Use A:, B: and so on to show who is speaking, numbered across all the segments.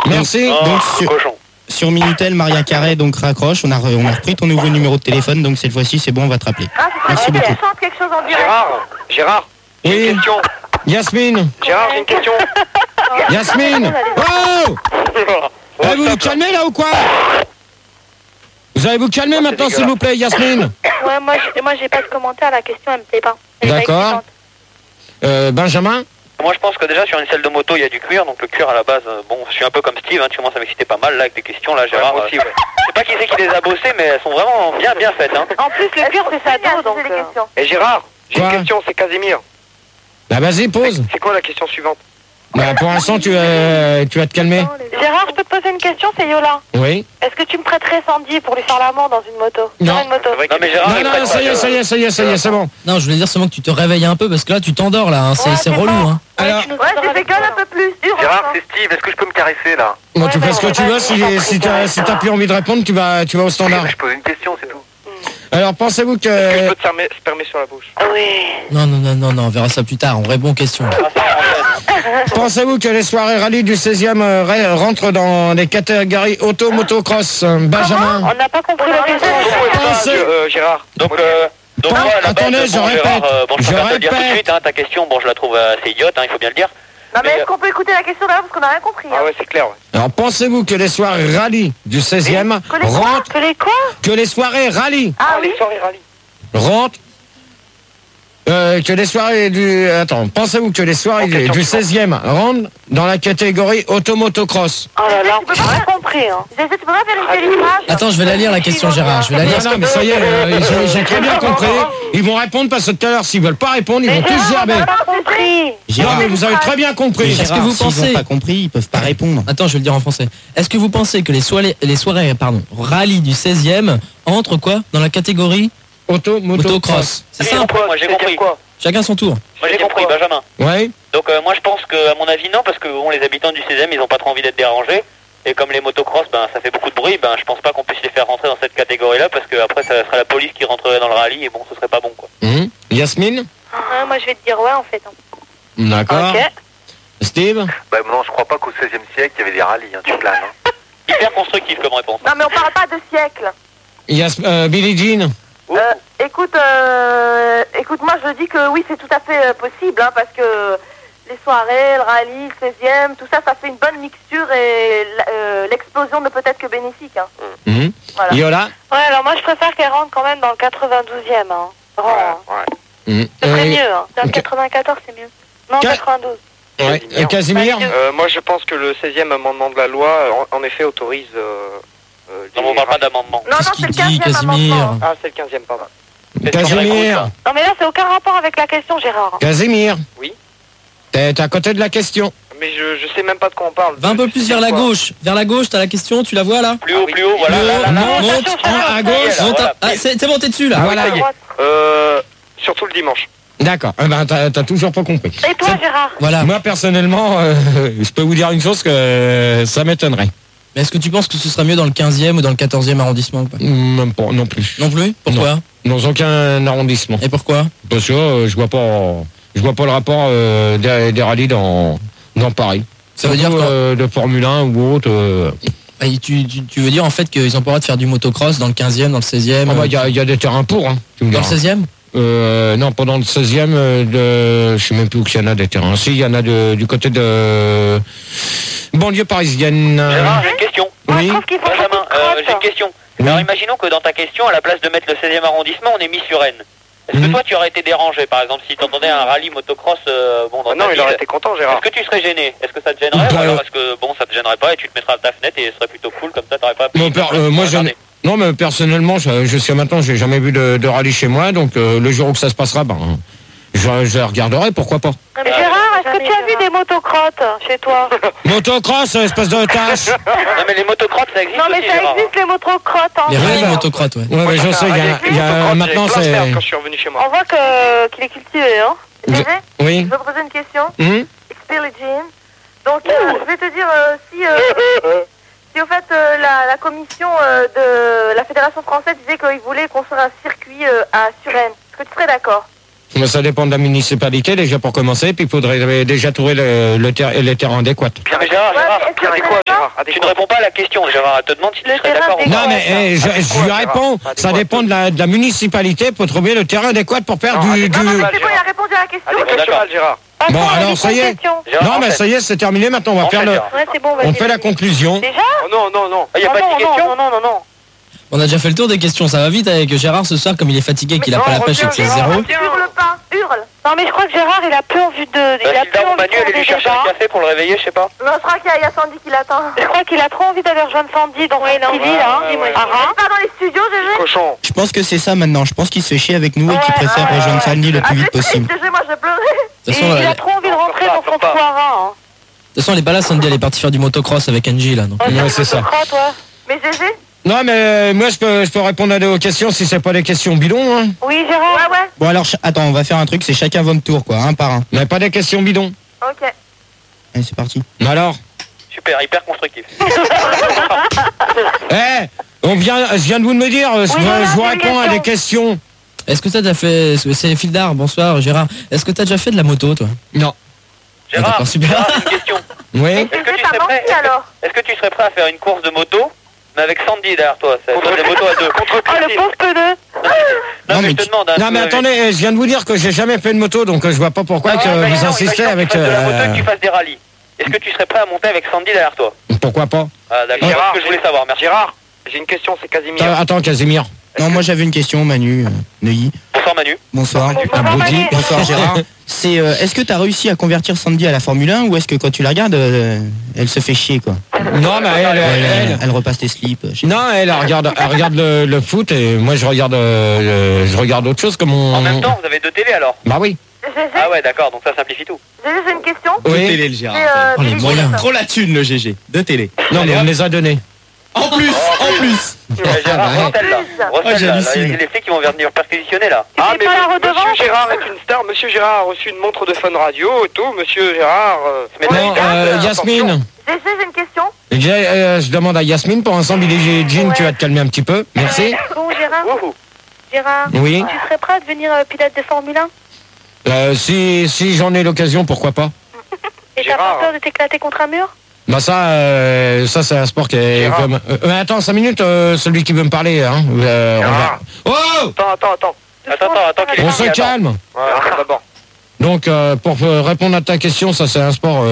A: Merci.
B: Donc,
A: sur Minitel, Maria Carré donc raccroche. On a repris ton nouveau numéro de téléphone, donc cette fois-ci c'est bon, on va te rappeler.
C: Merci beaucoup. Chante quelque chose en direct.
B: Gérard,
A: j'ai une question. Yasmine.
B: Gérard, j'ai une question.
A: Yasmine. Oh vous vous calmez là ou quoi? Vous allez vous calmer maintenant s'il vous plaît, Yasmine.
C: Ouais, moi j'ai pas de commentaire, la question elle me plaît pas.
A: D'accord. Benjamin.
B: Moi je pense que déjà sur une selle de moto il y a du cuir, donc le cuir à la base, bon je suis un peu comme Steve, tu commences à m'exciter pas mal là avec tes questions là Gérard. Ouais, aussi, ouais. Je sais pas qui c'est qui les a bossées mais elles sont vraiment bien faites. En plus le cuir c'est sa dos donc... Et Gérard, j'ai une question, c'est Casimir.
A: Bah vas-y, pose.
B: C'est quoi la question suivante?
A: Bah pour l'instant tu vas te calmer.
C: Gérard, je peux te poser une question, c'est Yola.
A: Oui.
C: Est-ce que tu me prêterais Sandy pour lui faire l'amour dans une moto?
A: Non.
C: Dans une moto.
B: Non mais Gérard,
A: non, ça y est, c'est bon.
D: Non, je voulais dire seulement que tu te réveilles un peu parce que là tu t'endors là, c'est relou hein.
A: Alors,
C: je déconne un peu plus.
B: Gérard, c'est Steve, est-ce que je peux me caresser là?
A: Bon, tu fais ce que tu veux, si t'as plus envie de répondre, tu vas au standard.
B: Je pose une question, c'est tout.
A: Alors pensez-vous que...
B: Est-ce que je peux te spermer sur la bouche?
C: Oui.
D: Non, on verra ça plus tard, on répond aux questions.
A: Pensez-vous que les soirées rallye du 16e rentrent dans les catégories auto, motocross? Benjamin.
C: On n'a pas compris la question.
B: Gérard. Donc
A: attendez, je répète.
B: Bon, je préfère te le dire tout de suite, ta question, bon je la trouve assez idiote, il faut bien le dire.
C: Non mais est-ce qu'on peut écouter la question d'abord parce qu'on n'a rien compris?
B: Ah ouais, c'est clair.
A: Alors pensez-vous que les soirées rallye du 16e rentrent...
C: Que les quoi?
A: Que les soirées rallye
C: Ah oui.
B: Les soirées rallye.
A: rentrent... que les soirées du... Attends, pensez-vous que les soirées du 16e rentrent dans la catégorie auto-motocross?
C: Oh là là, tu peux pas rien compris. Tu peux pas vérifier l'image?
D: Attends, je vais la lire la question Gérard, je vais la lire.
A: Non mais ça y est, j'ai très bien compris. Ils vont répondre parce que tout à l'heure, s'ils veulent pas répondre, ils vont tous gerber.
C: On n'a pas compris.
A: Non mais vous avez très bien compris.
D: Est-ce que vous pensez...
A: S'ils n'ont pas compris, ils peuvent pas répondre.
D: Attends, je vais le dire en français. Est-ce que vous pensez que les soirées rallye du 16e entrent quoi? Dans la catégorie motocross? C'est ça?
B: Moi j'ai compris.
D: Chacun son tour.
B: Moi j'ai compris, Benjamin.
A: Ouais.
B: Donc moi je pense que, à mon avis non, parce que bon, les habitants du 16e ils ont pas trop envie d'être dérangés. Et comme les motocross, ça fait beaucoup de bruit, je pense pas qu'on puisse les faire rentrer dans cette catégorie-là, parce que après ça serait la police qui rentrerait dans le rallye, et bon, ce serait pas bon, quoi.
A: Yasmine?
C: Moi je vais te dire ouais en fait.
A: D'accord.
C: Ok.
A: Steve?
B: Non, je crois pas qu'au 16e siècle, il y avait des rallyes, tu planes. Hyper constructif comme réponse.
C: Non mais on parle pas de siècle.
A: Billie Jean?
C: Écoute, moi je dis que oui c'est tout à fait possible, parce que les soirées, le rallye, le 16e, tout ça, ça fait une bonne mixture et l'explosion ne peut être que bénéfique. Voilà.
A: Yola?
C: Ouais, alors moi je préfère qu'elle rentre quand même dans le 92e.
B: Ouais.
C: Ce serait mieux. Dans le 94 c'est mieux. Non, 92.
A: Ouais. Casimir?
B: Moi je pense que le 16e amendement de la loi, en effet, autorise... non, on parle pas d'amendement.
C: Non, c'est le 15e amendement.
B: Ah, c'est le 15e, pardon.
A: Casimir?
C: Non mais là c'est aucun rapport avec la question Gérard.
A: Casimir?
B: Oui.
A: T'es à côté de la question.
B: Mais je sais même pas de quoi on parle.
D: Va un peu plus vers la gauche. Vers la gauche, t'as la question, tu la vois là?
B: Plus haut, voilà.
D: Monte, à gauche. C'est bon, t'es dessus là.
A: Voilà.
B: Surtout le dimanche.
A: D'accord. T'as toujours pas compris.
C: Et toi Gérard?
D: Voilà.
A: Moi personnellement, je peux vous dire une chose que ça m'étonnerait.
D: Mais est-ce que tu penses que ce sera mieux dans le 15e ou dans le 14e arrondissement ou pas?
A: Même pas, non plus.
D: Non plus? Pourquoi?
A: Dans aucun arrondissement.
D: Et pourquoi?
A: Parce que je vois pas le rapport des rallyes dans Paris.
D: Ça veut dire quoi?
A: De Formule 1 ou autre.
D: Tu veux dire en fait qu'ils ont pas le droit de faire du motocross dans le 15e, dans le 16e?
A: Il y a des terrains pour.
D: Dans le 16e?
A: Non, pas dans le 16e. Je sais même plus où il y en a des terrains. Si, il y en a du côté de banlieue parisienne.
B: Gérard, j'ai une question.
A: Oui.
B: Benjamin, j'ai une question. Alors imaginons que dans ta question, à la place de mettre le 16e arrondissement, on est mis sur Rennes. Est-ce que toi tu aurais été dérangé, par exemple, si tu entendais un rallye motocross dans ta ville? Il aurait été content, Gérard. Est-ce que tu serais gêné? Est-ce que ça te gênerait? Ou alors est-ce que ça te gênerait pas et tu te mettras à ta fenêtre et ce serait plutôt cool, comme ça t'aurais pas...
A: Non, mais personnellement, jusqu'à maintenant, j'ai jamais vu de rallye chez moi, donc le jour où ça se passera, je regarderai, pourquoi pas.
C: Mais Gérard, est-ce que tu as vu des motocrottes chez toi?
A: Motocross, espèce de tâche.
B: Non mais les motocrottes ça existe.
C: Non mais
B: aussi,
C: ça
B: Gérard.
C: existe les motocrottes.
D: Les rallyes motocrottes, ouais.
A: Ouais, je sais, il y a maintenant c'est...
B: Quand je suis revenu chez moi.
C: On voit qu'il est cultivé,
A: Oui.
C: Je veux te poser une question. Experience. Donc je vais te dire si au fait la commission de la Fédération française disait qu'ils voulaient construire un circuit à Suresnes. Est-ce que tu serais d'accord?
A: Mais ça dépend de la municipalité déjà pour commencer, puis il faudrait déjà trouver les terrains adéquats.
B: Gérard, Pierre et quoi, Gérard? Gérard. Tu ne réponds pas à la question, Gérard. Elle te demande si tu serais d'accord ou pas.
A: Non, mais je lui réponds. Ça dépend de la municipalité pour trouver le terrain adéquat pour faire du...
C: Non, c'est bon, il a répondu à la question.
B: D'accord, Gérard.
A: Bon, alors ça y est. Non, mais ça y est, c'est terminé. Maintenant, on va faire le... On fait la conclusion.
C: Déjà ?
B: Non. Il n'y a pas de question ?
C: Non.
D: On a déjà fait le tour des questions, ça va vite avec Gérard ce soir, comme il est fatigué, qu'il a pas la pêche et que c'est zéro.
C: Hurle pas, hurle. Non, mais je crois que Gérard, il a peu envie de... Il a peu envie
B: Manu, elle est lui chercher un café pour le réveiller, je sais pas.
C: Non, je crois qu'il y a Sandy qui l'attend. Je crois qu'il a trop envie d'aller rejoindre Sandy dans le TV, là. Pas dans les studios, Gégé.
B: Cochon.
E: Je pense que c'est ça maintenant. Je pense qu'il se fait chier avec nous et qu'il préfère rejoindre Sandy le plus vite possible.
C: Gégé, moi, je pleurais. Il a trop envie de rentrer dans son soir.
D: De toute façon, elle est pas là, Sandy, elle est partie faire du motocross avec Angie, là. Donc.
A: Ouais, c'est ça.
C: Mais Gégé ?
A: Non, mais moi, je peux répondre à vos questions si c'est pas des questions bidons. Hein.
C: Oui, Gérard. Ouais.
E: Bon, alors, attends, on va faire un truc, c'est chacun votre tour, quoi, un par un.
A: Mais pas des questions bidons.
C: Ok.
E: Allez, c'est parti.
A: Alors ?
B: Super, hyper constructif.
A: Je viens de vous me dire, je vous réponds à des questions.
D: Est-ce que t'as déjà fait... C'est Fildar, bonsoir, Gérard. Est-ce que t'as déjà fait de la moto, toi?
A: Non.
B: Gérard,
D: super.
B: Gérard, une question.
A: Oui.
B: Est-ce que tu serais prêt à faire une course de moto, mais avec Sandy derrière toi? C'est des motos à deux.
C: Le pauvre peu de...
B: Non, mais je te demande.
A: Non, mais attendez, je viens de vous dire que j'ai jamais fait de moto, donc je vois pas pourquoi vous insistez avec...
B: de la moto et que tu fasses des rallyes. Est-ce que tu serais prêt à monter avec Sandy derrière toi?
A: Pourquoi pas?
B: Ah, d'accord, c'est ce que je voulais savoir. Merci. Gérard, j'ai une question, c'est Casimir.
A: Attends, Casimir.
E: Non, moi j'avais une question, Manu, Neuilly.
B: Bonsoir Manu.
E: Bonsoir. Bonsoir Gérard. C'est, est-ce que tu as réussi à convertir Sandy à la Formule 1 ou est-ce que quand tu la regardes, elle se fait chier, quoi?
A: Non, mais
E: elle repasse tes slips.
A: Non, elle regarde le foot et moi je regarde autre chose que mon...
B: En même temps, vous avez deux télés alors?
A: Bah oui.
B: Ah ouais, d'accord, donc ça simplifie tout.
C: J'ai une question.
E: Deux télés, le Gérard.
D: Les moyens.
E: Trop la thune, le GG. Deux télés.
A: Non, mais on les a donnés.
E: En plus.
B: Gérard,
E: j'hallucine.
B: les flics qui vont venir perquisitionner là.
C: Ah, mais
B: Monsieur Gérard est une star. Monsieur Gérard a reçu une montre de Fun Radio et tout. Monsieur Gérard...
A: Non, Yasmine.
C: J'ai une question.
A: Je demande à Yasmine, pour l'instant, Billie Jean, tu vas te calmer un petit peu. Merci.
C: Bon, Gérard.
A: Oui.
C: Tu serais prêt à devenir pilote de Formule 1?
A: Si j'en ai l'occasion, pourquoi pas.
C: Et t'as pas peur de t'éclater contre un mur?
A: Bah ça c'est un sport qui est comme... attends, 5 minutes, celui qui veut me parler, hein. Oh!
B: Attends.
A: On se calme.
B: D'abord.
A: Donc, pour répondre à ta question, ça c'est un sport...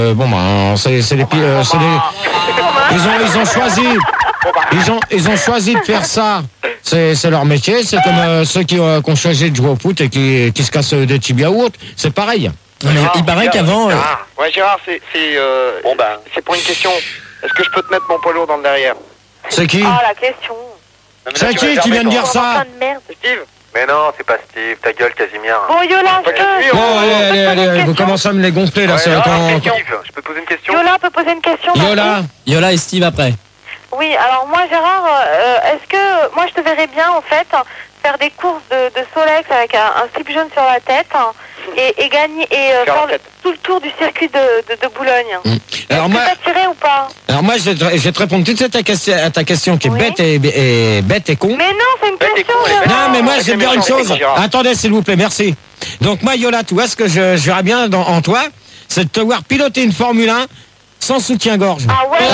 A: Ils ont choisi de faire ça. C'est leur métier. C'est comme ceux qui ont choisi de jouer au foot et qui se cassent des tibias ou autre. C'est pareil.
D: Il paraît qu'avant...
B: Ouais, Gérard, c'est pour une question. Est-ce que je peux te mettre mon poids lourd dans le derrière?
A: C'est qui?
C: Ah, la question.
A: C'est qui vient de dire ça?
B: Steve? Mais non, c'est pas Steve, ta gueule, Casimir.
C: Bon, Yola,
A: allez, vous commencez à me les gonfler là.
B: Steve, je peux poser une question?
C: Yola peut poser une question?
D: Yola et Steve après.
C: Oui, alors moi, Gérard, est-ce que... Moi, je te verrais bien, en fait, faire des courses de Solex avec un slip jaune sur la tête et gagner faire tout le tour du circuit de Boulogne.
A: Alors moi,
C: t'as tiré ou pas?
A: Alors moi, je vais te répondre tout de suite à ta question qui est bête et con.
C: Mais non, c'est une question.
A: Non, mais moi, je vais te dire une chose. Attendez, s'il vous plaît, merci. Donc moi, Yola, tu vois ce que je verrais bien en toi, c'est de te voir piloter une Formule 1 sans soutien-gorge.
C: Ah ouais.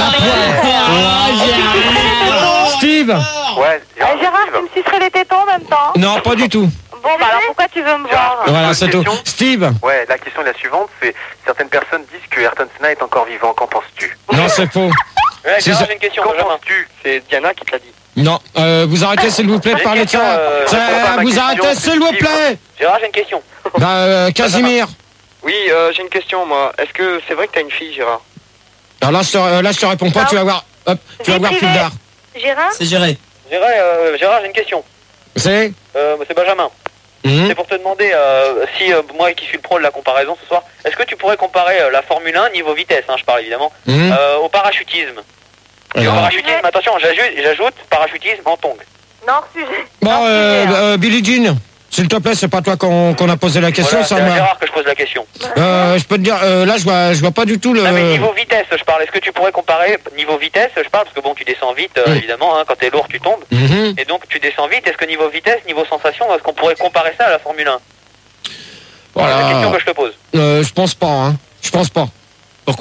A: Steve.
B: Ouais.
C: Gérard, tu me sucerais les tétons en même temps?
A: Non, pas du tout.
C: Bon, bah alors pourquoi tu veux me voir?
A: Voilà, c'est tout. Steve.
B: Ouais, la question est la suivante, c'est certaines personnes disent que Ayrton Senna est encore vivant. Qu'en penses-tu?
A: Non, c'est faux.
B: Ouais, j'ai une question. Qu'en penses-tu? C'est Diana qui te l'a dit.
A: Non, vous arrêtez s'il vous plaît de parler de ça. Vous arrêtez s'il vous plaît.
B: Gérard, j'ai une question.
A: Casimir.
B: Oui, j'ai une question moi. Est-ce que c'est vrai que t'as une fille, Gérard?
A: Alors là, je te réponds pas. Tu vas voir. Hop, tu vas voir Fildar.
C: Gérard?
D: C'est géré.
B: Gérard, j'ai une question.
A: C'est
B: Benjamin. C'est pour te demander si moi qui suis le pro de la comparaison ce soir, est-ce que tu pourrais comparer la Formule 1 niveau vitesse, je parle évidemment, au parachutisme. Et au parachutisme, attention, j'ajoute parachutisme en tongs.
C: Non, hors sujet.
A: Bon, Billie Jean, s'il te plaît, c'est pas toi qu'on a posé la question.
B: Voilà, c'est à Gérard que je pose la question.
A: Je peux te dire, là, je vois pas du tout le...
B: Non, mais niveau vitesse, je parle. Est-ce que tu pourrais comparer niveau vitesse, je parle, parce que bon, tu descends vite, évidemment, quand t'es lourd, tu tombes. Et donc, tu descends vite. Est-ce que niveau vitesse, niveau sensation, est-ce qu'on pourrait comparer ça à la Formule 1? Voilà la question que je te pose.
A: Je pense pas, Je pense pas.
D: Pourquoi?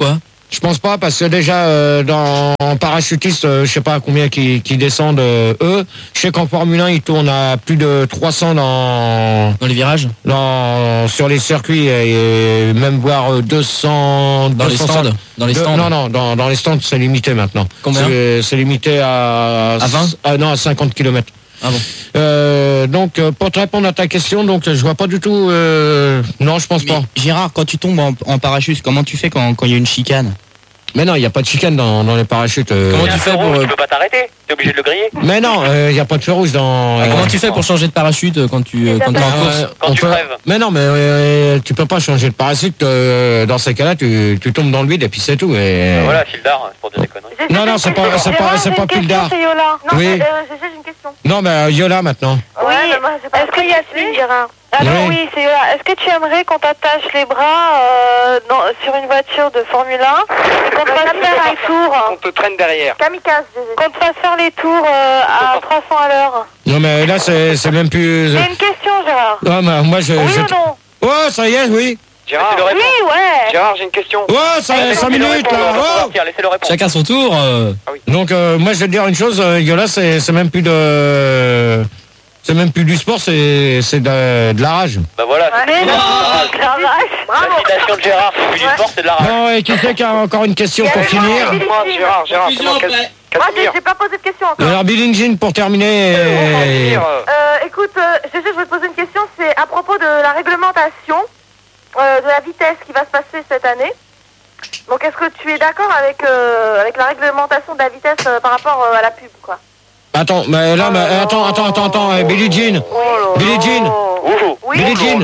A: Je pense pas, parce que déjà, en parachutiste, je sais pas combien qui descendent eux. Je sais qu'en Formule 1, ils tournent à plus de 300
D: dans les virages,
A: sur les circuits, et même voire 200
D: dans 200, les stands.
A: Non, dans les stands, c'est limité maintenant.
D: Combien?
A: C'est limité à
D: 20
A: non, à 50 km.
D: Ah bon.
A: Donc, pour te répondre à ta question, donc je vois pas du tout. Non, je pense pas.
E: Gérard, quand tu tombes en parachute, comment tu fais quand il y a une chicane?
A: Mais non, il n'y a pas de chicane dans les parachutes.
D: Comment tu fais pour...
B: Tu peux pas t'arrêter, t'es obligé de le griller.
A: Mais non, il n'y a pas de feu rouge dans...
D: comment tu fais pour changer de parachute quand tu es en course?
B: Quand tu crèves.
A: Mais non, mais tu peux pas changer de parachute. Dans ces cas-là, tu tombes dans le vide et puis c'est tout. Et...
B: Voilà, Fildar, c'est pour dire des conneries.
A: Non, c'est pas Fildar.
C: Non,
A: oui.
C: j'ai une question.
A: Non, mais Yola maintenant.
C: Oui, est-ce que Yasmine, Gérard?
F: Alors oui, c'est Yola. Est-ce que tu aimerais qu'on t'attache les bras sur une voiture de Formule 1 et qu'on te fasse faire un tour?
B: On te traîne derrière.
C: Kamikaze.
F: Qu'on te fasse faire les tours à 300 à l'heure.
A: Non, mais là, c'est même plus...
F: J'ai une question, Gérard.
A: Non, mais moi,
F: Oui ou non?
A: Oh, ça y est, oui.
B: Gérard,
F: oui, ouais.
B: Gérard, j'ai une question.
A: Oh, ça y est, 5 minutes, là. Oh.
B: Laissez-le répondre.
D: Chacun son tour.
A: Donc, moi, je vais te dire une chose, Yola, c'est même plus de... C'est même plus du sport, c'est de la rage.
B: Bah voilà.
F: Mais non, c'est la rage.
B: La citation de Gérard, c'est plus du sport, c'est de la rage.
A: Bon, et qui c'est qui a encore une question pour finir?
B: Moi, Gérard, c'est moi.
C: Moi, j'ai pas posé de question encore.
A: Alors, Billie Jean, pour terminer...
C: Écoute, je vais te poser une question, c'est à propos de la réglementation de la vitesse qui va se passer cette année. Donc, est-ce que tu es d'accord avec la réglementation de la vitesse par rapport à la pub, quoi?
A: Attends, mais là, attends, Billie Jean. Billie Jean.
C: Oui.
A: Billie Jean.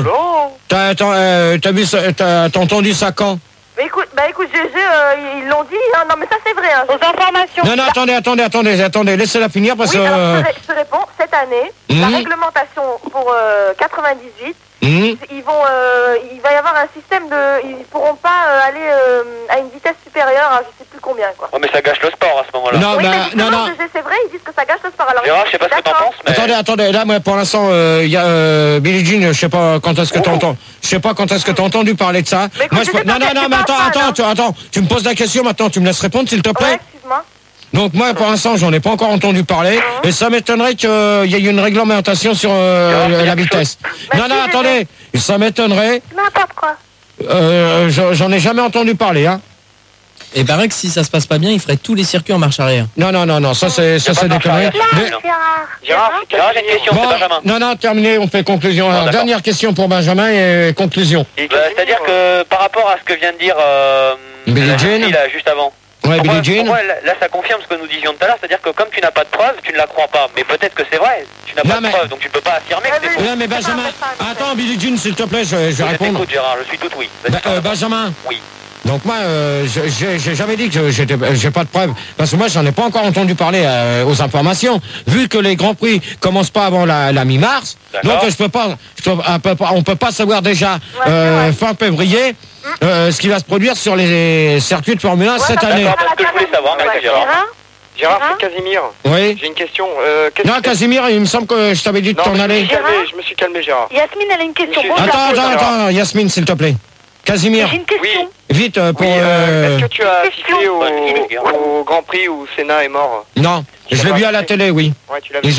A: T'as entendu ça quand?
C: Bah écoute, GG, ils l'ont dit, hein. Non mais ça c'est vrai, hein.
F: Aux informations.
A: Non, attendez, laissez-la finir parce que...
C: Oui, alors je te réponds, cette année, la réglementation pour 98, il va y avoir un système de... Ils pourront pas aller à une vitesse supérieure à je sais plus combien, quoi.
B: Oh mais ça gâche le sport à ce moment-là.
A: Non,
C: non. C'est vrai, ils disent que ça gâche le sport. Alors,
B: Gérard, je sais pas ce que t'en penses, mais...
A: Attendez, là, moi, pour l'instant, il y a Billie Jean, je sais pas quand est-ce que t'entends. Je sais pas quand est-ce que t'as entendu parler de ça.
C: Mais écoute,
A: non, mais attends, tu me poses la question maintenant, tu me laisses répondre, s'il te plaît.
C: Ouais, excuse-moi.
A: Donc moi, pour l'instant, j'en ai pas encore entendu parler, et ça m'étonnerait qu'il y ait une réglementation sur la vitesse. Non, attendez, ça m'étonnerait.
F: N'importe quoi.
A: J'en ai jamais entendu parler, hein.
D: Et paraît que si ça se passe pas bien, il ferait tous les circuits en marche arrière.
A: Non, ça c'est des conneries.
B: Gérard, j'ai une question, c'est Benjamin.
A: Non, terminé, on fait conclusion. Alors, dernière question pour Benjamin et conclusion.
B: C'est-à-dire que par rapport à ce que vient de dire
A: Billie Jean,
B: là, juste avant.
A: Ouais, Billie Jean.
B: Là, ça confirme ce que nous disions tout à l'heure, c'est-à-dire que comme tu n'as pas de preuve, tu ne la crois pas. Mais peut-être que c'est vrai, tu n'as pas de preuve, donc tu ne peux pas affirmer que c'est faux.
A: Non, mais Benjamin, attends, Billie Jean, s'il te plaît, je vais répondre.
B: Écoute, Gérard, je suis tout oui.
A: Benjamin.
B: Oui.
A: Donc moi, j'ai jamais dit que j'ai pas de preuves, parce que moi j'en ai pas encore entendu parler aux informations. Vu que les grands prix commencent pas avant la mi-mars, donc on peut pas savoir déjà fin février ce qui va se produire sur les circuits de Formule 1 cette année.
B: Parce que je voulais savoir, merci Gérard. Gérard, c'est Casimir.
A: Oui.
B: J'ai une question.
A: Non, Casimir, il me semble que je t'avais dit de t'en aller.
B: Je me suis calmé, Gérard.
F: Yasmine, elle a une question.
A: Attends, Yasmine, s'il te plaît. Casimir.
F: J'ai une question.
B: Oui.
A: Vite, pour...
B: Est-ce que tu as assisté au Grand Prix où Senna est mort?
A: Non, je l'ai vu à la télé, oui.
B: Ouais, tu l'as vu.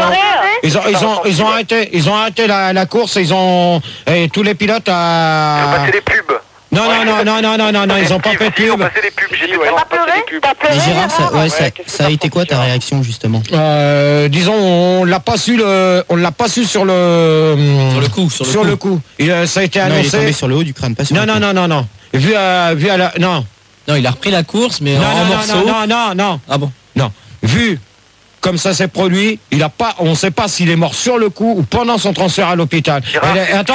A: Ils ont arrêté la course, et tous les pilotes
B: Ils ont passé des pubs.
A: Non, ils ont pas fait de pub.
B: Ils ont passé des pubs, j'ai dit, ils ont passé des pubs.
E: Mais Gérard, ça a été quoi ta réaction justement?
A: Disons, on l'a pas su sur le coup. Ça a été annoncé.
E: Non, il est tombé sur le haut du crâne, pas sur le coup.
A: Non. Vu à la non.
D: Non, il a repris la course, mais en morceaux.
A: Non.
D: Ah bon?
A: Non. Vu comme ça s'est produit, on ne sait pas s'il est mort sur le coup ou pendant son transfert à l'hôpital. Attends,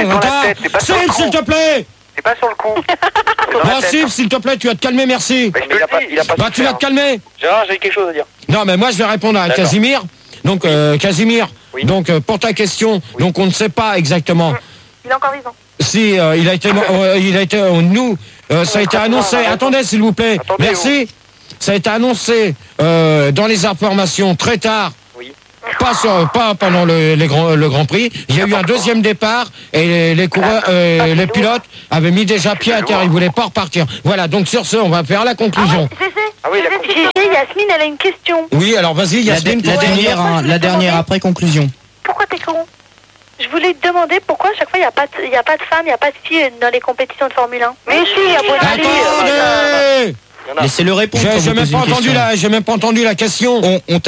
A: s'il te plaît.
B: C'est pas sur le coup.
A: Steve, s'il te plaît, tu vas te calmer, merci. Tu vas te calmer.
B: Gérard, j'ai quelque chose à dire.
A: Non, mais moi, je vais répondre à Casimir. Donc, Casimir, donc pour ta question, donc on ne sait pas exactement.
C: Il est encore vivant.
A: Si il a été, nous, ça a été annoncé. Attendez, s'il vous plaît. Merci. Ça a été annoncé dans les informations très tard.
B: Oui.
A: pas pendant le Grand Prix. Il y a eu un deuxième départ et les coureurs, les pilotes avaient mis déjà pied à terre. Ils voulaient pas repartir. Voilà. Donc sur ce, on va faire la conclusion.
F: Yasmine, elle a une question.
A: Oui, alors vas-y, Yasmine.
E: La dernière après conclusion.
F: Pourquoi t'es con? Je voulais te demander pourquoi à chaque fois il n'y a pas de femmes, il n'y a pas de filles dans les compétitions de Formule 1. Mais si, il y a
A: Attendez.
E: Laissez-le répondre.
A: J'ai même pas entendu la question.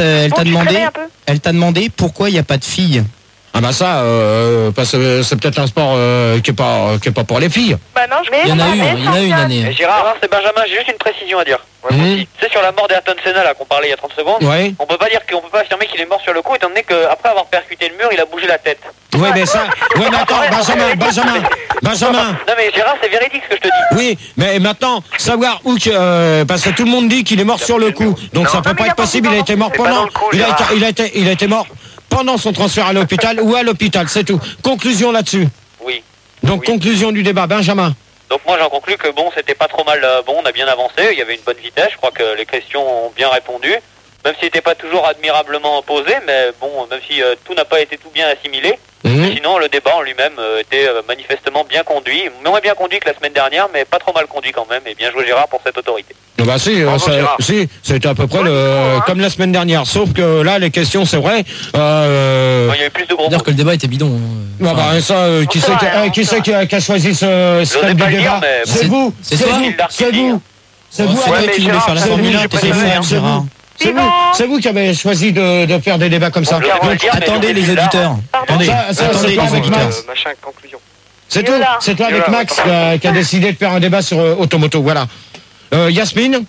E: Elle t'a demandé pourquoi il n'y a pas de filles.
A: Ah bah ça, parce que c'est peut-être un sport qui est pas pour les filles.
F: Bah non,
D: il y en a eu une année.
B: Gérard, c'est Benjamin, j'ai juste une précision à dire. C'est sur la mort d'Ayrton Senna là qu'on parlait il y a 30 secondes.
A: Ouais.
B: On peut pas affirmer qu'il est mort sur le coup étant donné qu'après avoir percuté le mur, il a bougé la tête.
A: Ouais mais ça. Ouais mais attends, Benjamin.
B: Non mais Gérard, c'est véridique ce que je te dis.
A: Oui, mais maintenant savoir où que parce que tout le monde dit qu'il est mort sur le coup. Donc ça peut pas être possible, il a été mort pendant. Il a été mort pendant son transfert à l'hôpital ou à l'hôpital, c'est tout. Conclusion là-dessus.
B: Oui.
A: Donc conclusion du débat, Benjamin.
B: Donc moi j'en conclus que bon, c'était pas trop mal, on a bien avancé, il y avait une bonne vitesse, je crois que les questions ont bien répondu, même s'il n'était pas toujours admirablement posé, mais bon, même si tout n'a pas été tout bien assimilé, sinon le débat en lui-même était manifestement bien conduit, moins bien conduit que la semaine dernière, mais pas trop mal conduit quand même, et bien joué Gérard pour cette autorité.
A: Bah si, c'était à peu près comme la semaine dernière, sauf que là les questions c'est vrai.
B: Il y a eu plus de gros.
D: Dire que le débat était bidon.
A: Qui c'est qui a choisi ce thème du débat? C'est vous. C'est vous. C'est
E: qui voulez faire la Formule 1, Gérard.
A: C'est vous qui avez choisi de faire des débats comme ça.
E: Attendez les auditeurs. Attendez les auditeurs.
B: Machin, conclusion.
A: C'est tout. C'est toi avec Max qui a décidé de faire un débat sur Automoto. Voilà. Yasmine,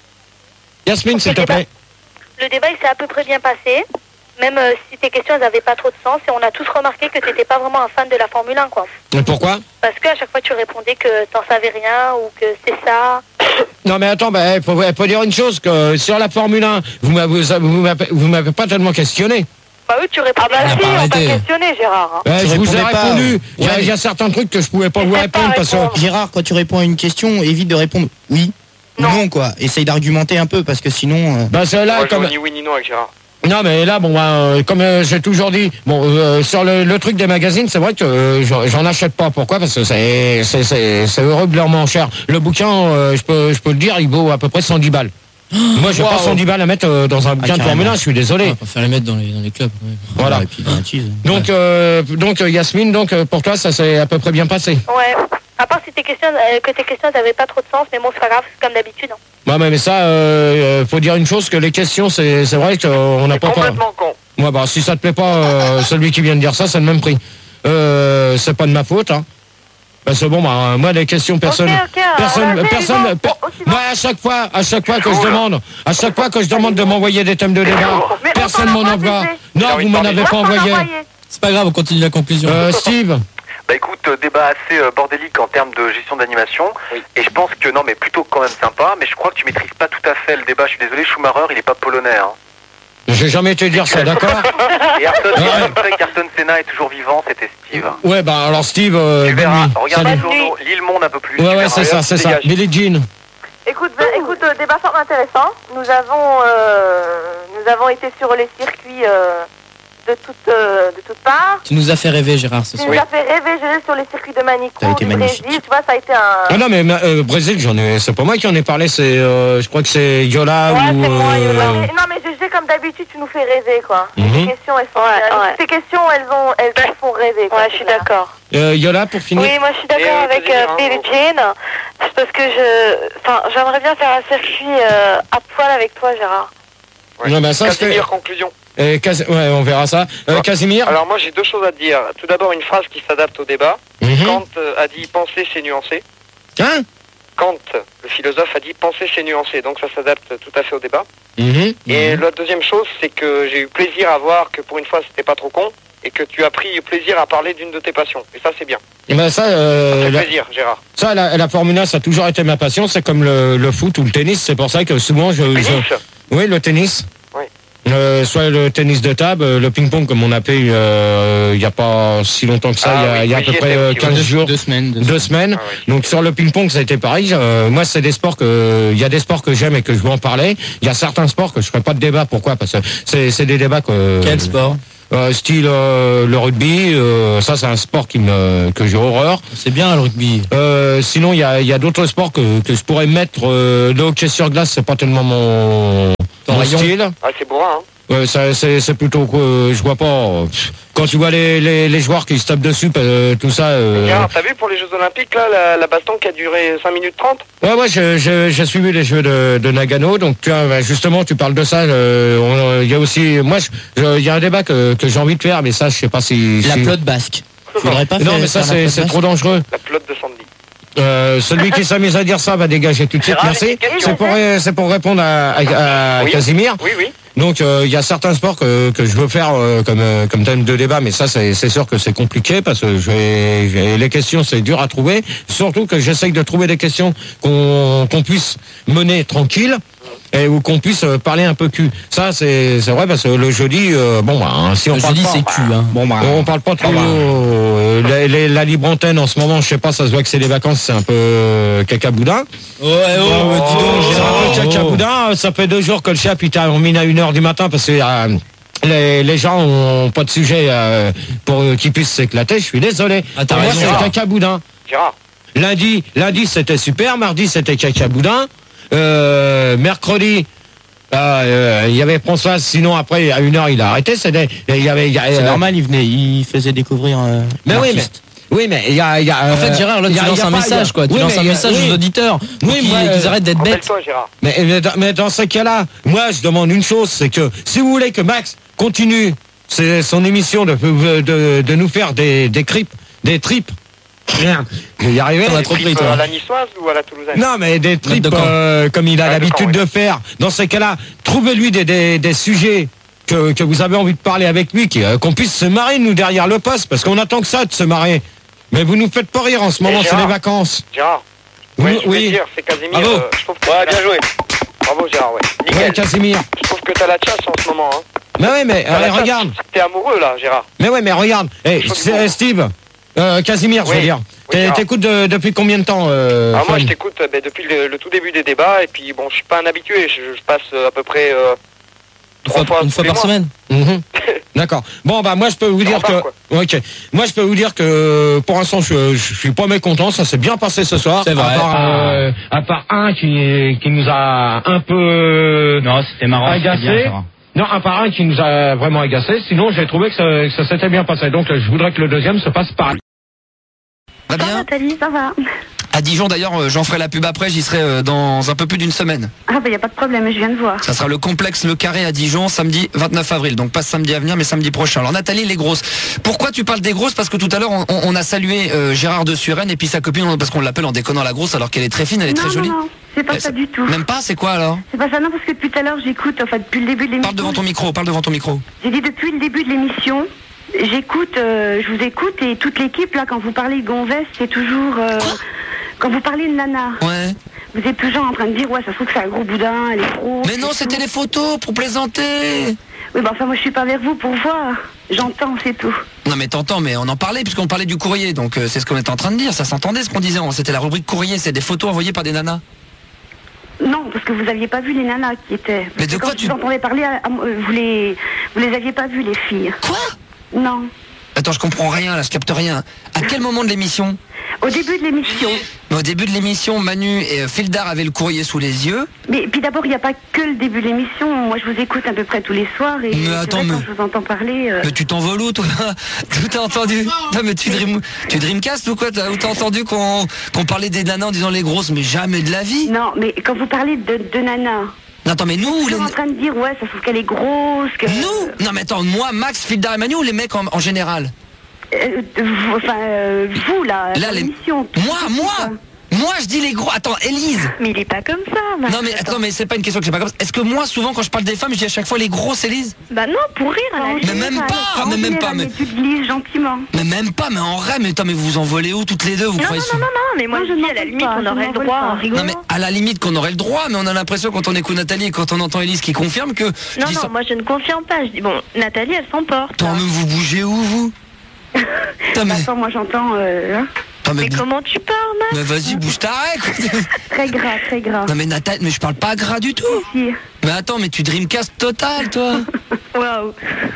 A: s'il te plaît.
F: Le débat il s'est à peu près bien passé. Même si tes questions elles n'avaient pas trop de sens et on a tous remarqué que tu n'étais pas vraiment un fan de la Formule 1 quoi.
A: Et pourquoi?
F: Parce qu'à chaque fois tu répondais que t'en savais rien ou que c'est ça.
A: Non mais attends, faut dire une chose, que sur la Formule 1, vous m'avez pas tellement questionné.
F: Bah oui, tu réponds. Ah bah si, on t'a questionné Gérard.
A: Je vous ai répondu. Il y a certains trucs que je pouvais pas vous répondre parce que...
E: Gérard, quand tu réponds à une question, évite de répondre oui, non quoi. Essaye d'argumenter un peu parce que sinon...
A: Bah c'est là comme...
B: Ni oui ni non avec Gérard.
A: Non mais là bon comme j'ai toujours dit sur le truc des magazines c'est vrai que j'en achète pas. Pourquoi? Parce que c'est horriblement cher. Le bouquin je peux le dire il vaut à peu près 110 balles. Moi j'ai pas 110 balles à mettre dans un bouquin de Formule 1, je suis désolé.
D: On va faire les mettre dans les clubs. Ouais.
A: Voilà.
E: Et puis,
A: Donc Yasmine, pour toi ça s'est à peu près bien passé.
F: Ouais. À part si tes questions n'avaient pas trop de sens, mais bon c'est pas grave, c'est comme d'habitude.
A: Ouais mais ça faut dire une chose, que les questions c'est vrai qu'on n'a pas
B: complètement con.
A: Ouais bah si ça te plaît pas celui qui vient de dire ça c'est le même prix. C'est pas de ma faute hein. Parce que moi les questions personne moi à chaque fois que je demande de m'envoyer des thèmes de débat, personne m'en envoie. Non, vous m'en avez pas envoyé.
D: C'est pas grave, on continue la conclusion.
A: Steve.
G: Bah écoute, débat assez bordélique en termes de gestion d'animation. Et je pense que non, mais plutôt quand même sympa. Mais je crois que tu maîtrises pas tout à fait le débat. Je suis désolé, Schumacher, il est pas polonais. Hein.
A: J'ai jamais été dire ça, d'accord.
G: Et Ayrton Senna est toujours vivant, c'était Steve.
A: Ouais, bah alors Steve.
G: Tu verras, regarde les journaux, Lille Monde un peu plus.
A: Ouais, c'est ça. Billie Jean.
C: Écoute, débat fort intéressant. Nous avons été sur les circuits de toutes parts.
D: Tu nous as fait rêver, Gérard, ce soir.
C: Tu nous as fait rêver sur les circuits de Manicourt, du Brésil. Tu vois, ça a été un...
A: Ah non, mais Brésil, c'est pas moi qui en ai parlé, je crois que c'est Yola
C: ou...
A: c'est moi,
C: Yola. Non, mais GG, comme d'habitude, tu nous fais rêver, quoi. Ces questions, elles sont... Ces questions, elles font rêver, quoi.
F: Ouais, je suis d'accord.
A: Yola, pour finir.
F: Oui, moi, je suis d'accord avec Billie Jean. C'est parce que j'aimerais bien faire un circuit à poil avec toi, Gérard.
B: Ouais. Non, ben ça, Casimir, conclusion.
A: Ouais, on verra ça. Casimir.
B: Alors moi j'ai deux choses à te dire. Tout d'abord une phrase qui s'adapte au débat. Kant a dit penser c'est nuancé.
A: Hein?
B: Kant, le philosophe, a dit penser c'est nuancé. Donc ça s'adapte tout à fait au débat. Et la deuxième chose, c'est que j'ai eu plaisir à voir que pour une fois c'était pas trop con et que tu as pris plaisir à parler d'une de tes passions. Et ça c'est bien.
A: Et ben ça
B: fait plaisir, Gérard.
A: Ça, la Formule 1, ça a toujours été ma passion. C'est comme le foot ou le tennis. C'est pour ça que souvent Oui, le tennis.
B: Oui.
A: soit le tennis de table, le ping-pong comme on a fait il n'y a pas si longtemps que ça, il y a à peu près 15 jours.
E: 2 semaines.
A: 2 semaines. Ah, oui. Donc sur le ping-pong, ça a été pareil. Moi, c'est des sports il y a des sports que j'aime et que je veux en parler. Il y a certains sports que je ferai pas de débat. Pourquoi? Parce que c'est des débats que...
D: Quel sport?
A: Style le rugby, ça c'est un sport que j'ai horreur.
D: C'est bien le rugby.
A: Sinon il y a d'autres sports que je pourrais mettre. Le hockey sur glace, c'est pas tellement mon style.
G: Ah, c'est bourrin, hein.
A: C'est plutôt que je vois pas. Quand tu vois les joueurs qui se tapent dessus, tout ça.
G: T'as vu pour les Jeux Olympiques là, la baston qui a duré 5 minutes 30?
A: Ouais, j'ai suivi les Jeux de Nagano, donc justement tu parles de ça. Il y a aussi, moi, il y a un débat que j'ai envie de faire, mais ça je sais pas si.
E: La pelote basque.
A: Faudrait pas non, mais ça c'est trop dangereux.
G: La pelote de Sandy.
A: Celui qui s'amuse à dire ça va dégager tout de suite. Merci. C'est pour répondre à Casimir.
G: Oui.
A: Donc il y a certains sports que je veux faire comme thème de débat, mais ça c'est sûr que c'est compliqué parce que les questions c'est dur à trouver. Surtout que j'essaye de trouver des questions qu'on puisse mener tranquille. Et où qu'on puisse parler un peu cul. Ça c'est vrai parce que le jeudi si on parle
D: pas, c'est cul hein.
A: On parle pas trop la libre antenne en ce moment, je sais pas, ça se voit que c'est les vacances, c'est un peu cacaboudin.
D: Dis donc,
A: c'est un peu cacaboudin, ça fait 2 jours que le chef il termine à 1h du matin parce que les gens ont pas de sujet pour qu'ils puissent s'éclater, je suis désolé. Pour moi c'est cacaboudin. Lundi c'était super, mardi c'était cacaboudin. Mercredi, il y avait Françoise, sinon après à 1h il a arrêté. C'est
E: normal, il faisait découvrir.
A: Mais oui, mais il y a.
D: En fait, Gérard, là, tu lances un message, quoi. Tu lances un message aux auditeurs. Qu'ils arrêtent d'être bêtes.
A: Mais dans ce cas-là, moi, je demande une chose, c'est que si vous voulez que Max continue son émission de nous faire des tripes. Merde, je vais y arriver.
G: À la niçoise ou à la toulousaine?
A: Non, mais des tripes comme il a l'habitude de faire. Dans ces cas-là, trouvez-lui des sujets que vous avez envie de parler avec lui, qu'on puisse se marrer, nous, derrière le poste, parce qu'on attend que ça, de se marrer. Mais vous nous faites pas rire en ce moment, c'est les vacances.
G: Gérard, oui. C'est Casimir.
B: Bravo. Bien joué.
G: Bravo, Gérard,
A: Nickel. Ouais, Casimir.
G: Je trouve que t'as la chasse en ce moment, hein.
A: Mais oui, mais regarde.
G: T'es amoureux, là, Gérard.
A: Mais ouais, mais regarde. Steve. Casimir, je veux dire. T'écoutes depuis combien de temps
G: moi, je t'écoute depuis le tout début des débats. Et puis, bon, je suis pas un habitué. Je passe à peu près
D: une fois par semaine.
A: D'accord. Bon, moi, je peux vous dire que... Ok. Moi, je peux vous dire que, pour l'instant, je suis pas mécontent. Ça s'est bien passé ce soir.
D: C'est vrai.
A: À part un qui nous a un peu...
E: Non, c'était marrant.
A: Agacé. Non, un par un qui nous a vraiment agacé. Sinon, j'ai trouvé que ça s'était bien passé. Donc, je voudrais que le deuxième se passe pareil.
H: Va bien. Ça va, Nathalie, ça va.
I: À Dijon, d'ailleurs, j'en ferai la pub après. J'y serai dans un peu plus d'une semaine.
H: Ah, y a pas de problème, je viens de voir.
I: Ça sera le complexe Le Carré à Dijon, samedi 29 avril. Donc, pas samedi à venir, mais samedi prochain. Alors, Nathalie, les grosses. Pourquoi tu parles des grosses? Parce que tout à l'heure, on a salué Gérard de Suresnes et puis sa copine, parce qu'on l'appelle en déconnant la grosse, alors qu'elle est très fine, elle est très jolie.
H: Non, c'est pas ça du tout.
I: Même pas? C'est quoi, alors?
H: C'est pas ça, non, parce que depuis tout à l'heure, j'écoute, depuis le début de l'émission.
I: Parle devant ton micro.
H: J'ai dit depuis le début de l'émission, je vous écoute, et toute l'équipe, là, quand vous parlez de Gonvesse, c'est toujours... quand vous parlez de Nana, vous êtes toujours en train de dire, ça se trouve que c'est un gros boudin, elle est trop...
I: Mais non, c'était les photos, pour plaisanter.
H: Oui, moi je suis pas vers vous pour voir. J'entends, c'est tout.
I: Non mais t'entends, mais on en parlait, puisqu'on parlait du courrier, donc c'est ce qu'on était en train de dire, ça s'entendait ce qu'on disait, c'était la rubrique courrier, c'est des photos envoyées par des nanas.
H: Non, parce que vous aviez pas vu les nanas qui étaient...
I: Mais de quoi
H: tu... Quand vous entendez parler, vous les aviez pas vues, les filles.
I: Quoi?
H: Non.
I: Attends, je comprends rien, là, je capte rien. À quel moment de l'émission?
H: Au début de l'émission.
I: Au début de l'émission, Manu et Fildar avaient le courrier sous les yeux.
H: Mais puis d'abord, il n'y a pas que le début de l'émission. Moi, je vous écoute à peu près tous les soirs. Et
I: mais attends,
H: quand je vous entends parler...
I: Mais tu t'en voles où, toi? Tout t'as entendu? Non, mais tu dreamcast ou quoi? Où t'as entendu qu'on parlait des nanas en disant les grosses, mais jamais de la vie?
H: Non, mais quand vous parlez de nanas...
I: Attends, mais nous...
H: Je suis en train de dire, ça se trouve qu'elle est grosse, que...
I: Nous? Non, mais attends, moi, Max, Fildar et Manu ou les mecs en général?
H: Vous, là, l'émission.
I: Moi? Moi, je dis les gros. Attends, Élise.
F: Mais il est pas comme ça.
I: Non, mais attends, mais c'est pas une question que j'ai pas comme ça. Est-ce que moi, souvent, quand je parle des femmes, je dis à chaque fois les grosses, Élise?
F: Bah non, pour rire,
I: mais même pas, mais même pas.
H: Mais tu te glisses gentiment.
I: Mais même pas, mais en vrai, mais attends, mais vous vous envolez où toutes les deux? Vous
F: non,
I: croyez?
F: Non, mais moi je dis à la limite on aurait le droit en rigolant.
I: Non, mais à la limite qu'on aurait le droit, mais on a l'impression quand on écoute Nathalie et quand on entend Élise qui confirme que.
F: Non, moi je ne confirme pas. Je dis bon, Nathalie elle s'emporte.
I: Attends, mais vous bougez où vous?
H: Attends, moi j'entends.
F: Mais comment tu parles, Max?
I: Mais vas-y, bouge ta règle.
H: Très gras, très gras.
I: Non mais Nathalie, mais je parle pas gras du tout.
H: Si.
I: Mais attends, mais tu dreamcast total, toi.
H: Waouh.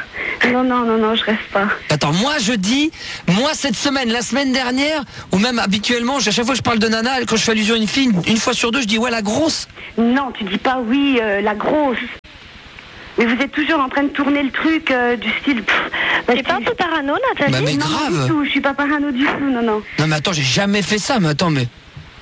H: Non, je reste pas.
I: Attends, moi je dis, cette semaine, la semaine dernière, ou même habituellement, à chaque fois que je parle de nana, quand je fais allusion à une fille, une fois sur deux, je dis ouais, la grosse.
H: Non, tu dis pas oui, la grosse. Mais vous êtes toujours en train de tourner le truc du style.
F: T'es pas un peu parano, Nathalie?
I: Bah, mais
H: non,
I: grave.
H: Du tout, je suis pas parano du tout, non.
I: Non mais attends, j'ai jamais fait ça, mais attends, mais.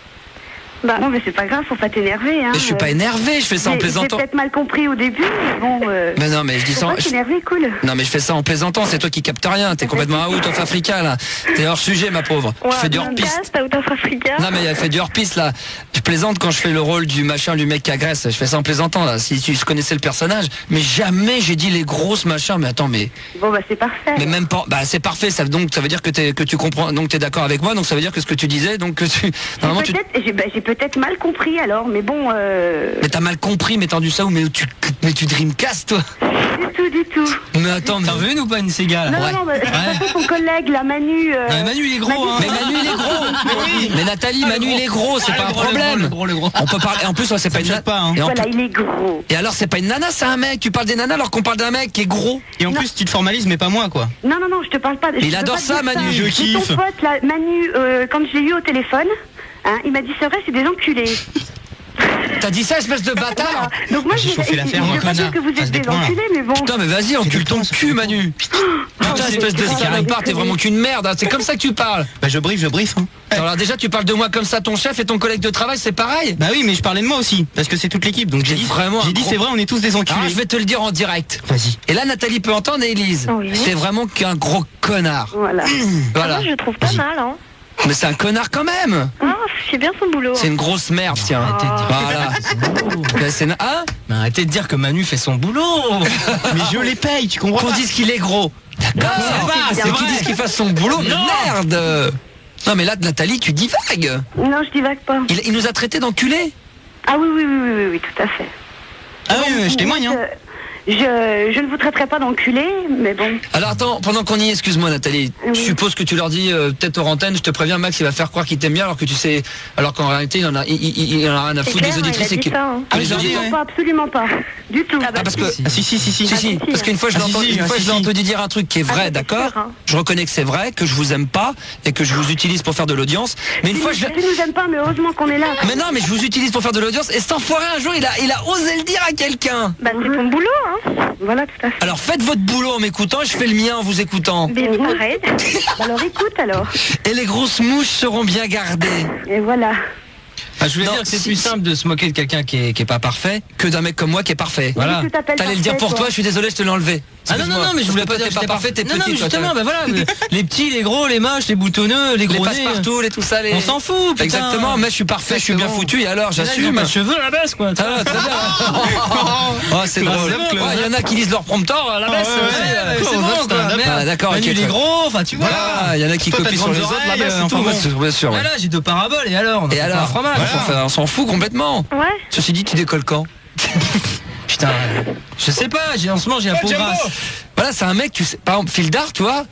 H: Bah non, mais c'est pas grave, faut pas t'énerver. Hein.
I: Mais je suis pas énervé, je fais ça en plaisantant.
H: J'ai peut-être mal compris au début, mais bon.
I: Mais non, mais je dis ça.
H: Faut pas t'énerver, cool.
I: Non, mais je fais ça en plaisantant, c'est toi qui captes rien, t'es complètement out of Africa là. T'es hors sujet, ma pauvre.
F: Ouais,
I: je fais du hors-piste. Non, mais elle fait du hors-piste là. Je plaisante quand je fais le rôle du machin, du mec qui agresse. Je fais ça en plaisantant là, si tu connaissais le personnage. Mais jamais j'ai dit les grosses machins, mais attends, mais.
H: Bon, bah c'est parfait.
I: Mais même pas. Bah c'est parfait, donc ça veut dire que tu comprends, donc t'es d'accord avec moi, donc ça veut dire que ce que tu disais, donc que tu. Normalement,
H: j'ai peut-être mal compris alors, mais bon.
I: Mais t'as mal compris, mais tendu ça où, mais tu dreamcast toi.
H: Du tout.
I: Mais attends,
D: t'en veux une ou pas une Sega là?
H: Non, ton collègue, la Manu.
D: Manu il est gros, hein.
I: Mais Manu il est gros. Mais oui. Mais Nathalie, Manu il est gros, c'est pas un problème.
D: Le gros.
I: On peut parler. En plus, c'est pas une nana.
D: Hein.
H: Voilà, il est gros.
I: Et alors, c'est pas une nana, c'est un mec. Tu parles des nanas alors qu'on parle d'un mec qui est gros.
D: Et en plus, tu te formalises, mais pas moi, quoi.
H: Non, je te parle pas.
I: Il adore ça, Manu.
D: Je kiffe.
H: Ton pote, là, Manu, quand je l'ai eu au téléphone, hein, il m'a dit c'est vrai, c'est des enculés.
I: T'as dit ça, espèce de bâtard?
H: Voilà. Donc moi, je veux pas dire que vous êtes des enculés, mais bon.
I: Putain, mais vas-y, encule ton cul, Manu. Putain, espèce de salopard, t'es vraiment qu'une merde. C'est comme ça que tu parles.
D: Bah je brief. Hein.
I: Alors déjà, tu parles de moi comme ça, ton chef et ton collègue de travail, c'est pareil?
D: Bah oui, mais je parlais de moi aussi, parce que c'est toute l'équipe. Donc j'ai dit c'est vrai, on est tous des enculés.
I: Alors, je vais te le dire en direct.
D: Vas-y.
I: Et là, Nathalie peut entendre et Élise.
F: Oui.
I: C'est vraiment qu'un gros connard.
H: Voilà.
I: Voilà.
F: Moi, je trouve pas mal, hein.
I: Mais c'est un connard quand même.
F: Ah, c'est bien son boulot.
I: C'est une grosse merde, tiens. Voilà.
D: Mais arrêtez de dire que Manu fait son boulot. Mais je les paye, tu comprends?
I: Qu'on dise qu'il est gros. D'accord. C'est qu'ils disent qu'il fasse son boulot. Mais merde. Non mais là, Nathalie, tu divagues.
H: Non, je divague pas.
I: Il nous a traités d'enculés.
H: Ah oui, tout à fait.
D: Ah oui, je témoigne, hein.
H: Je ne vous traiterai pas d'enculé, mais bon.
I: Alors attends, pendant qu'on y est, excuse-moi Nathalie, je suppose que tu leur dis peut-être aux antennes, je te préviens, Max il va faire croire qu'il t'aime bien alors que tu sais, alors qu'en réalité il en a rien à foutre des auditrices et que.
H: Absolument pas, du tout.
I: Parce que
D: si.
I: Parce qu'une fois je l'ai entendu dire un truc qui est vrai, d'accord. Je reconnais que c'est vrai, que je vous aime pas et que je vous utilise pour faire de l'audience. Mais une fois
H: tu nous aimes pas, mais heureusement qu'on est là.
I: Mais non, mais je vous utilise pour faire de l'audience et cet enfoiré un jour il a osé le dire à quelqu'un.
F: Bah c'est ton boulot, hein.
H: Voilà, tout à fait.
I: Alors faites votre boulot en m'écoutant et je fais le mien en vous écoutant.
F: Mais pareil.
H: Alors écoute alors.
I: Et les grosses mouches seront bien gardées.
H: Et voilà.
D: Ah, je voulais dire que c'est plus simple de se moquer de quelqu'un qui est pas parfait
I: que d'un mec comme moi qui est parfait.
D: Voilà.
I: T'allais le dire pour toi, je suis désolé, je te l'ai enlevé.
D: Ah non, mais je voulais pas dire que t'es parfait, t'es petit. Non, justement, bah voilà, les petits, les gros, les moches, les boutonneux, les gros nez.
I: Les passe-partout, les tout ça,
D: on s'en fout, putain.
I: Exactement, mais je suis parfait, je suis bien foutu, et alors, j'assume.
D: Pas de cheveux à la baisse, quoi.
I: Ah, très bien. Oh, c'est drôle. Il y en a qui lisent leur prompteur à la baisse.
D: C'est bon, quoi.
I: D'accord, ok.
D: Il est gros, enfin, tu vois.
I: Il y en a qui copient sur les autres, la baisse, c'est tout, bien sûr.
D: Voilà, j'ai 2 paraboles, et alors?
I: Et alors? On s'en fout complètement.
F: Ouais.
I: Ceci dit, tu décolles quand?
D: Putain, je sais pas, en ce moment j'ai un peau grasse.
I: Voilà, c'est un mec, tu sais, par exemple, Fildar, tu vois,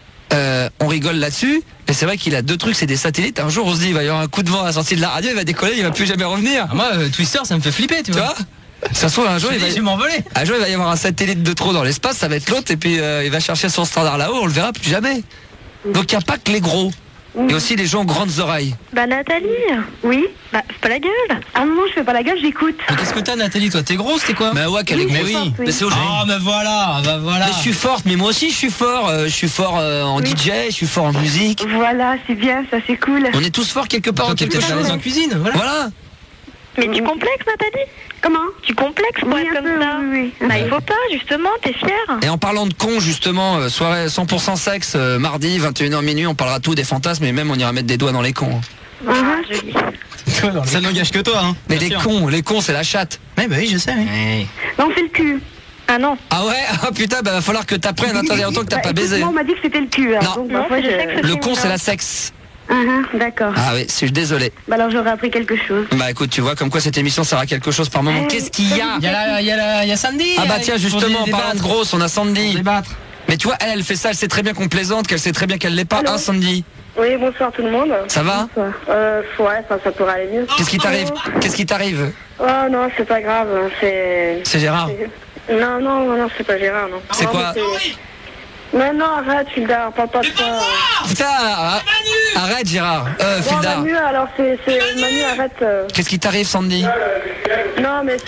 I: on rigole là-dessus, mais c'est vrai qu'il a 2 trucs, c'est des satellites. Un jour, on se dit, il va y avoir un coup de vent à la sortie de la radio, il va décoller, il va plus jamais revenir.
D: Moi, Twister, ça me fait flipper, tu vois.
I: Ça se trouve, un jour, il va
D: m'envoler.
I: Un jour, il va y avoir un satellite de trop dans l'espace, ça va être l'autre, et puis il va chercher son standard là-haut, on le verra plus jamais. Donc, il n'y a pas que les gros. Et aussi les gens aux grandes oreilles.
F: Bah Nathalie.
H: Oui.
F: Bah fais pas la gueule.
H: Ah non, je fais pas la gueule, j'écoute.
D: Mais qu'est-ce que t'as Nathalie, toi? T'es grosse, t'es quoi?
I: Bah ouais, qu'elle est grosse.
H: Oui.
I: Mais c'est aujourd'hui.
D: Oh, mais voilà.
I: Mais je suis forte, mais moi aussi je suis fort. Je suis fort en DJ, je suis fort en musique.
H: Voilà, c'est bien, ça c'est cool.
I: On est tous forts quelque part en quelque chose.
D: En cuisine, voilà.
F: Mais tu complexes Nathalie?
H: Comment?
F: Tu complexes pour être comme ça?
H: Oui.
F: Bah il faut pas, justement, t'es fière.
I: Et en parlant de con, justement, soirée 100% sexe, mardi, 21h minuit, on parlera tout des fantasmes et même on ira mettre des doigts dans les cons.
H: Joli.
E: Ça n'engage que toi, hein.
I: Mais les cons, c'est la chatte.
E: Ouais, bah oui, je sais. Oui.
H: Non, c'est le cul. Ah non.
I: Ah ouais. Ah putain, bah va falloir que t'apprennes. Attendez, longtemps que t'as pas baisé.
H: On m'a dit que c'était le cul.
I: Non.
H: Donc, je sais que
I: le con, c'est la sexe.
H: D'accord.
I: Ah oui, je suis désolé.
H: Bah alors j'aurais appris quelque chose.
I: Bah écoute, tu vois, comme quoi cette émission sert à quelque chose par moment. Qu'est-ce qu'il y a?
E: Il y a Sandy.
I: Ah bah tiens, justement, parlant de grosse, on a Sandy. Mais tu vois, elle fait ça, elle sait très bien qu'on plaisante, qu'elle sait très bien qu'elle l'est pas, hein, Sandy?
H: Oui, bonsoir tout le monde.
I: Ça va?
H: Ouais, ça pourrait aller mieux.
I: Qu'est-ce qui t'arrive?
H: Oh non, c'est pas grave,
I: C'est Gérard?
H: Non, c'est pas Gérard, non.
I: C'est quoi?
H: Mais non, arrête, Fildar, parle pas de ça.
I: Putain, arrête Gérard. Fildar.
H: Manu, alors c'est Manu, arrête.
I: Qu'est-ce qui t'arrive, Sandy?
H: Non, mais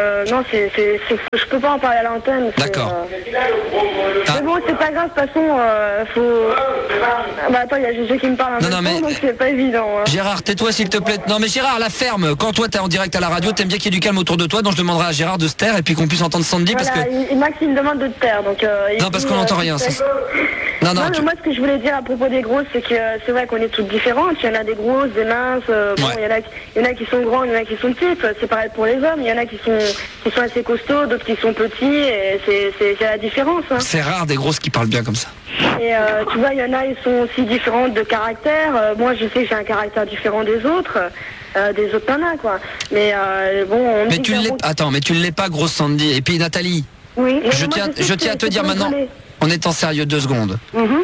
H: je peux pas en parler à l'antenne.
I: D'accord.
H: Mais bon, c'est pas grave, de toute façon, faut... Bah attends, il y a Gégé qui me parle un peu, donc c'est pas évident. Hein.
I: Gérard, tais-toi s'il te plaît. Non mais Gérard, la ferme, quand toi t'es en direct à la radio, t'aimes bien qu'il y ait du calme autour de toi, donc je demanderai à Gérard de se taire et puis qu'on puisse entendre Sandy,
H: voilà,
I: parce que...
H: Maxime demande de te taire, donc...
I: non, parce qu'on n'entend rien. Non,
H: mais moi, ce que je voulais dire à propos des grosses, c'est que c'est vrai qu'on est toutes différentes. Il y en a des grosses, des minces. Il y en a qui sont grands, il y en a qui sont petites. C'est pareil pour les hommes. Il y en a qui sont assez costauds, d'autres qui sont petits. Et c'est la différence. Hein.
I: C'est rare des grosses qui parlent bien comme ça.
H: Et tu vois, il y en a, ils sont aussi différentes de caractère. Moi, je sais que j'ai un caractère différent des autres. Des autres nanas, quoi. Mais bon...
I: Mais tu l'es... Attends, mais tu ne l'es pas, grosse Sandy. Et puis Nathalie,
H: oui,
I: je tiens à te dire maintenant... En étant sérieux 2 secondes.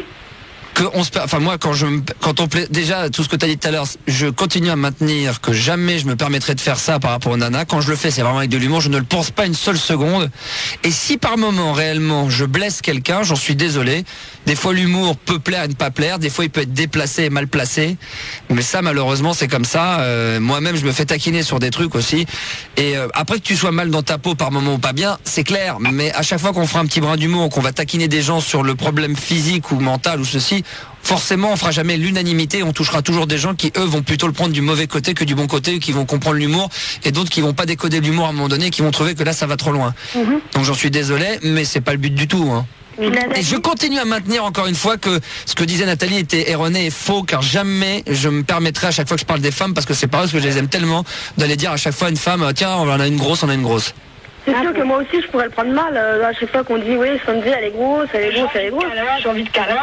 I: Moi, quand on plaît, déjà, tout ce que tu as dit tout à l'heure, je continue à maintenir que jamais je me permettrais de faire ça par rapport aux nanas. Quand je le fais, c'est vraiment avec de l'humour. Je ne le pense pas une seule seconde. Et si par moment, réellement, je blesse quelqu'un, j'en suis désolé. Des fois, l'humour peut plaire et ne pas plaire. Des fois, il peut être déplacé et mal placé. Mais ça, malheureusement, c'est comme ça. Moi-même, je me fais taquiner sur des trucs aussi. Et après que tu sois mal dans ta peau par moment ou pas bien, c'est clair. Mais à chaque fois qu'on fera un petit brin d'humour, qu'on va taquiner des gens sur le problème physique ou mental ou ceci, forcément, on fera jamais l'unanimité. On touchera toujours des gens qui, eux, vont plutôt le prendre du mauvais côté que du bon côté, qui vont comprendre l'humour, et d'autres qui vont pas décoder l'humour à un moment donné, qui vont trouver que là, ça va trop loin. Donc, j'en suis désolé, mais c'est pas le but du tout. Hein. Et je continue à maintenir encore une fois que ce que disait Nathalie était erroné et faux, car jamais je me permettrai à chaque fois que je parle des femmes, parce que c'est pas parce que je les aime tellement, d'aller dire à chaque fois à une femme, tiens, on a une grosse,
H: C'est sûr que moi aussi je pourrais le prendre mal à chaque fois qu'on dit oui, Sandy elle est grosse, j'ai envie de câlin.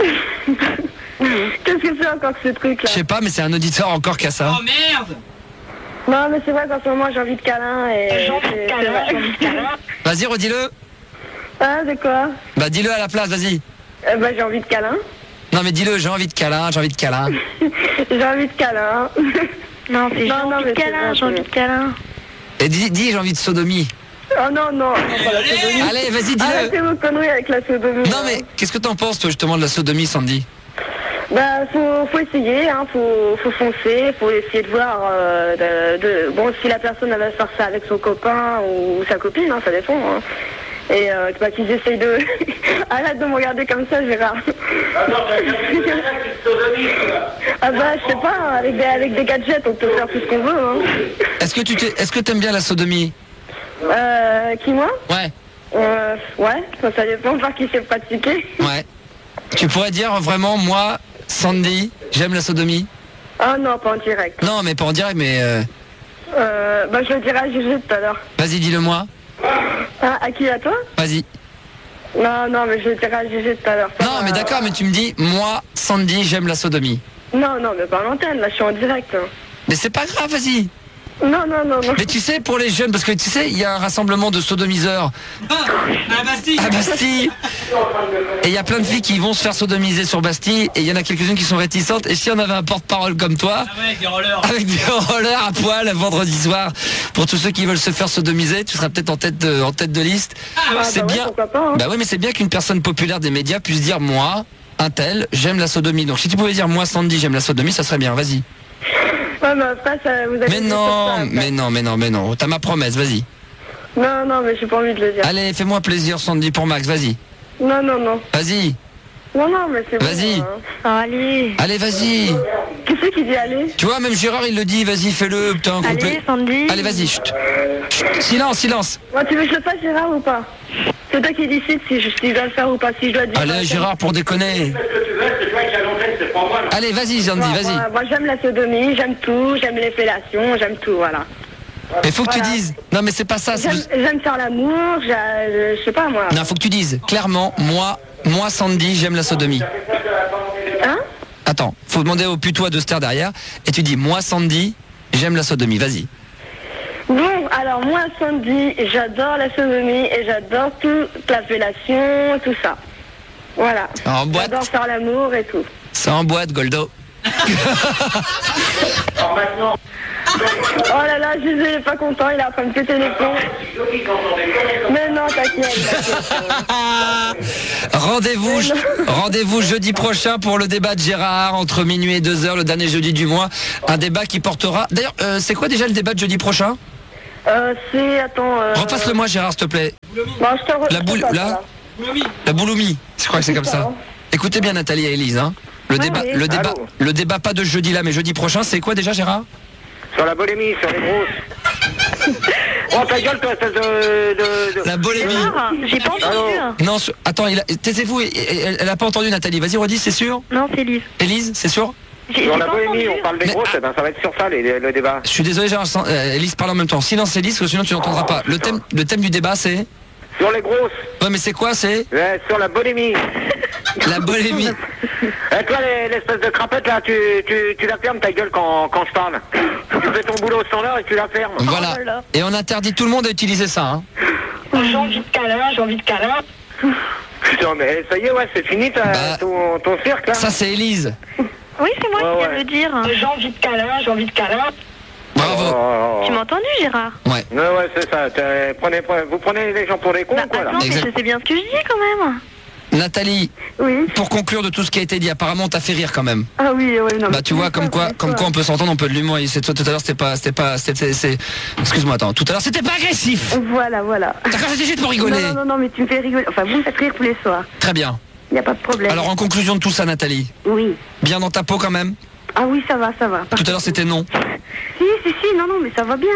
H: Qu'est-ce que c'est encore que ce truc là?
I: Je sais pas, mais c'est un auditeur encore qui a ça.
B: Oh merde!
H: Non mais c'est vrai qu'en ce moment j'ai envie de câlin et... J'ai envie de câlin.
I: Vas-y, redis-le.
H: Ah, c'est quoi?
I: Bah dis-le à la place, vas-y.
H: Bah j'ai envie de câlin.
I: Non mais dis-le, j'ai envie de câlin.
H: J'ai envie de câlin.
F: Non, c'est j'ai envie de câlin.
I: Et dis j'ai envie de sodomie.
H: Oh non, pas la sodomie.
I: Allez, vas-y, dis-le.
H: Arrêtez vos conneries avec la sodomie.
I: Non mais, qu'est-ce que t'en penses toi justement de la sodomie, Sandy?
H: Bah faut essayer, hein, faut foncer, faut essayer de voir bon si la personne elle va faire ça avec son copain ou sa copine, hein, ça dépend. Hein. Et qu'ils essayent de... Arrête de me regarder comme ça, Gérard. Ah bah je sais pas, avec des gadgets on peut faire tout ce qu'on veut. Hein.
I: Est-ce que t'aimes bien la sodomie?
H: Qui moi?
I: Ouais.
H: Ouais, ça dépend par qui c'est pratiqué.
I: Ouais. Tu pourrais dire vraiment, moi, Sandy, j'aime la sodomie?
H: Ah non, pas en direct.
I: Non, mais pas en direct, mais...
H: Bah je le dirai à Gégé tout à l'heure.
I: Vas-y, dis-le-moi.
H: Ah, à qui, à toi?
I: Vas-y.
H: Non, mais je le dirai à Gégé tout à l'heure.
I: Non, mais d'accord, mais tu me dis, moi, Sandy, j'aime la sodomie.
H: Non, mais pas à l'antenne, là, je suis en direct. Hein.
I: Mais c'est pas grave, vas-y.
H: Non.
I: Mais tu sais, pour les jeunes, parce que tu sais, il y a un rassemblement de sodomiseurs.
B: À Bastille.
I: À Bastille. Et il y a plein de filles qui vont se faire sodomiser sur Bastille, et il y en a quelques-unes qui sont réticentes. Et si on avait un porte-parole comme toi,
B: avec des rollers.
I: Avec des rollers à poil, vendredi soir, pour tous ceux qui veulent se faire sodomiser, tu seras peut-être en tête de liste. C'est bien.
H: Ouais, pas, hein.
I: Bah oui, mais c'est bien qu'une personne populaire des médias puisse dire, moi, un tel, j'aime la sodomie. Donc si tu pouvais dire, moi, Sandy, j'aime la sodomie, ça serait bien. Vas-y.
H: Ouais, mais après, vous avez
I: Mais non. T'as ma promesse, vas-y.
H: Non, mais j'ai pas envie de le dire.
I: Allez, fais-moi plaisir, Sandy, pour Max, vas-y.
H: Non.
I: Vas-y.
H: Non, mais c'est bon.
I: Vas-y.
H: Hein.
F: Allez,
I: vas-y.
H: Qui c'est qui dit aller?
I: Tu vois, même Gérard, il le dit, vas-y, fais-le, putain.
F: Allez, Sandy.
I: Allez, vas-y, chut. Silence.
H: Bon, tu veux que je le fasse, Gérard, ou pas? C'est toi qui décides si je dois le faire ou pas, si je dois dire.
I: Allez, Gérard, pour déconner. Allez, vas-y, Sandy, vas-y.
H: Moi, j'aime la sodomie, j'aime tout, j'aime les fellations, j'aime tout, voilà.
I: Mais faut que tu dises. Non, mais c'est pas ça.
H: J'aime faire l'amour, je sais pas moi.
I: Non, faut que tu dises clairement, moi Sandy, j'aime la sodomie.
H: Hein?
I: Attends, faut demander au putois de se taire derrière. Et tu dis, moi Sandy, j'aime la sodomie. Vas-y.
H: Bon, alors moi Sandy, j'adore la sodomie et j'adore toute la fellation, tout ça. Voilà.
I: En boîte.
H: J'adore faire l'amour et tout.
I: C'est en boîte, Goldo.
H: Oh là là, Jésus, il est pas content, il est en train de péter les plombs. Mais non, t'inquiète.
I: Rendez-vous jeudi prochain pour le débat de Gérard entre minuit et 2h, le dernier jeudi du mois. Un débat qui portera... D'ailleurs, c'est quoi déjà le débat de jeudi prochain? Repasse-le-moi, Gérard, s'il te plaît.
H: Bon,
I: la bouloumie, je crois que c'est comme ça. Écoutez bien Nathalie et Élise, hein. Le débat pas de jeudi là, mais jeudi prochain, c'est quoi déjà, Gérard?
J: Sur la boulimie, sur les grosses. Oh ta gueule, toi, espèce de...
I: La boulimie.
F: J'ai pas entendu.
I: Non, attends, taisez-vous, elle a pas entendu Nathalie. Vas-y, redis, c'est sûr?
F: Non, c'est Élise.
I: Élise, c'est sûr?
J: Sur la boulimie, on parle des grosses, ça va être sur ça le débat.
I: Je suis désolé, Gérard, Élise parle en même temps. Silence Élise, parce que sinon tu n'entendras pas. Le thème du débat, c'est...
J: Sur les grosses.
I: Ouais, mais c'est quoi, c'est?
J: Sur la boulimie.
I: La boulimie.
J: Et toi, l'espèce de crapette, là, tu la fermes ta gueule quand je parle. Tu fais ton boulot au standard et tu la fermes.
I: Voilà. Et on interdit tout le monde à utiliser ça, hein.
H: J'ai envie de câlin.
J: Putain, mais ça y est, ouais, c'est fini ton cirque, là.
I: Ça, c'est Élise.
F: Oui, c'est moi qui viens de le dire.
H: J'ai envie de câlin.
I: Bravo.
F: Tu m'as entendu, Gérard?
I: Ouais.
J: Ouais, c'est ça. Vous prenez les gens pour des cons, quoi, là.
F: Attends, mais je sais bien ce que je dis, quand même.
I: Nathalie,
H: oui.
I: Pour conclure de tout ce qui a été dit, apparemment t'as fait rire quand même.
H: Ah oui, non.
I: Bah tu vois, comme quoi on peut s'entendre, on peut de l'humour. Tout à l'heure excuse-moi, attends, tout à l'heure c'était pas agressif.
H: Voilà.
I: D'accord, c'était juste pour rigoler.
H: Non, mais tu me fais rigoler. Enfin, vous me faites rire tous les soirs.
I: Très bien.
H: Il n'y a pas de problème.
I: Alors en conclusion de tout ça, Nathalie.
H: Oui.
I: Bien dans ta peau quand même?
H: Ah oui, ça va.
I: Tout à l'heure c'était non.
H: Si, non, mais ça va bien.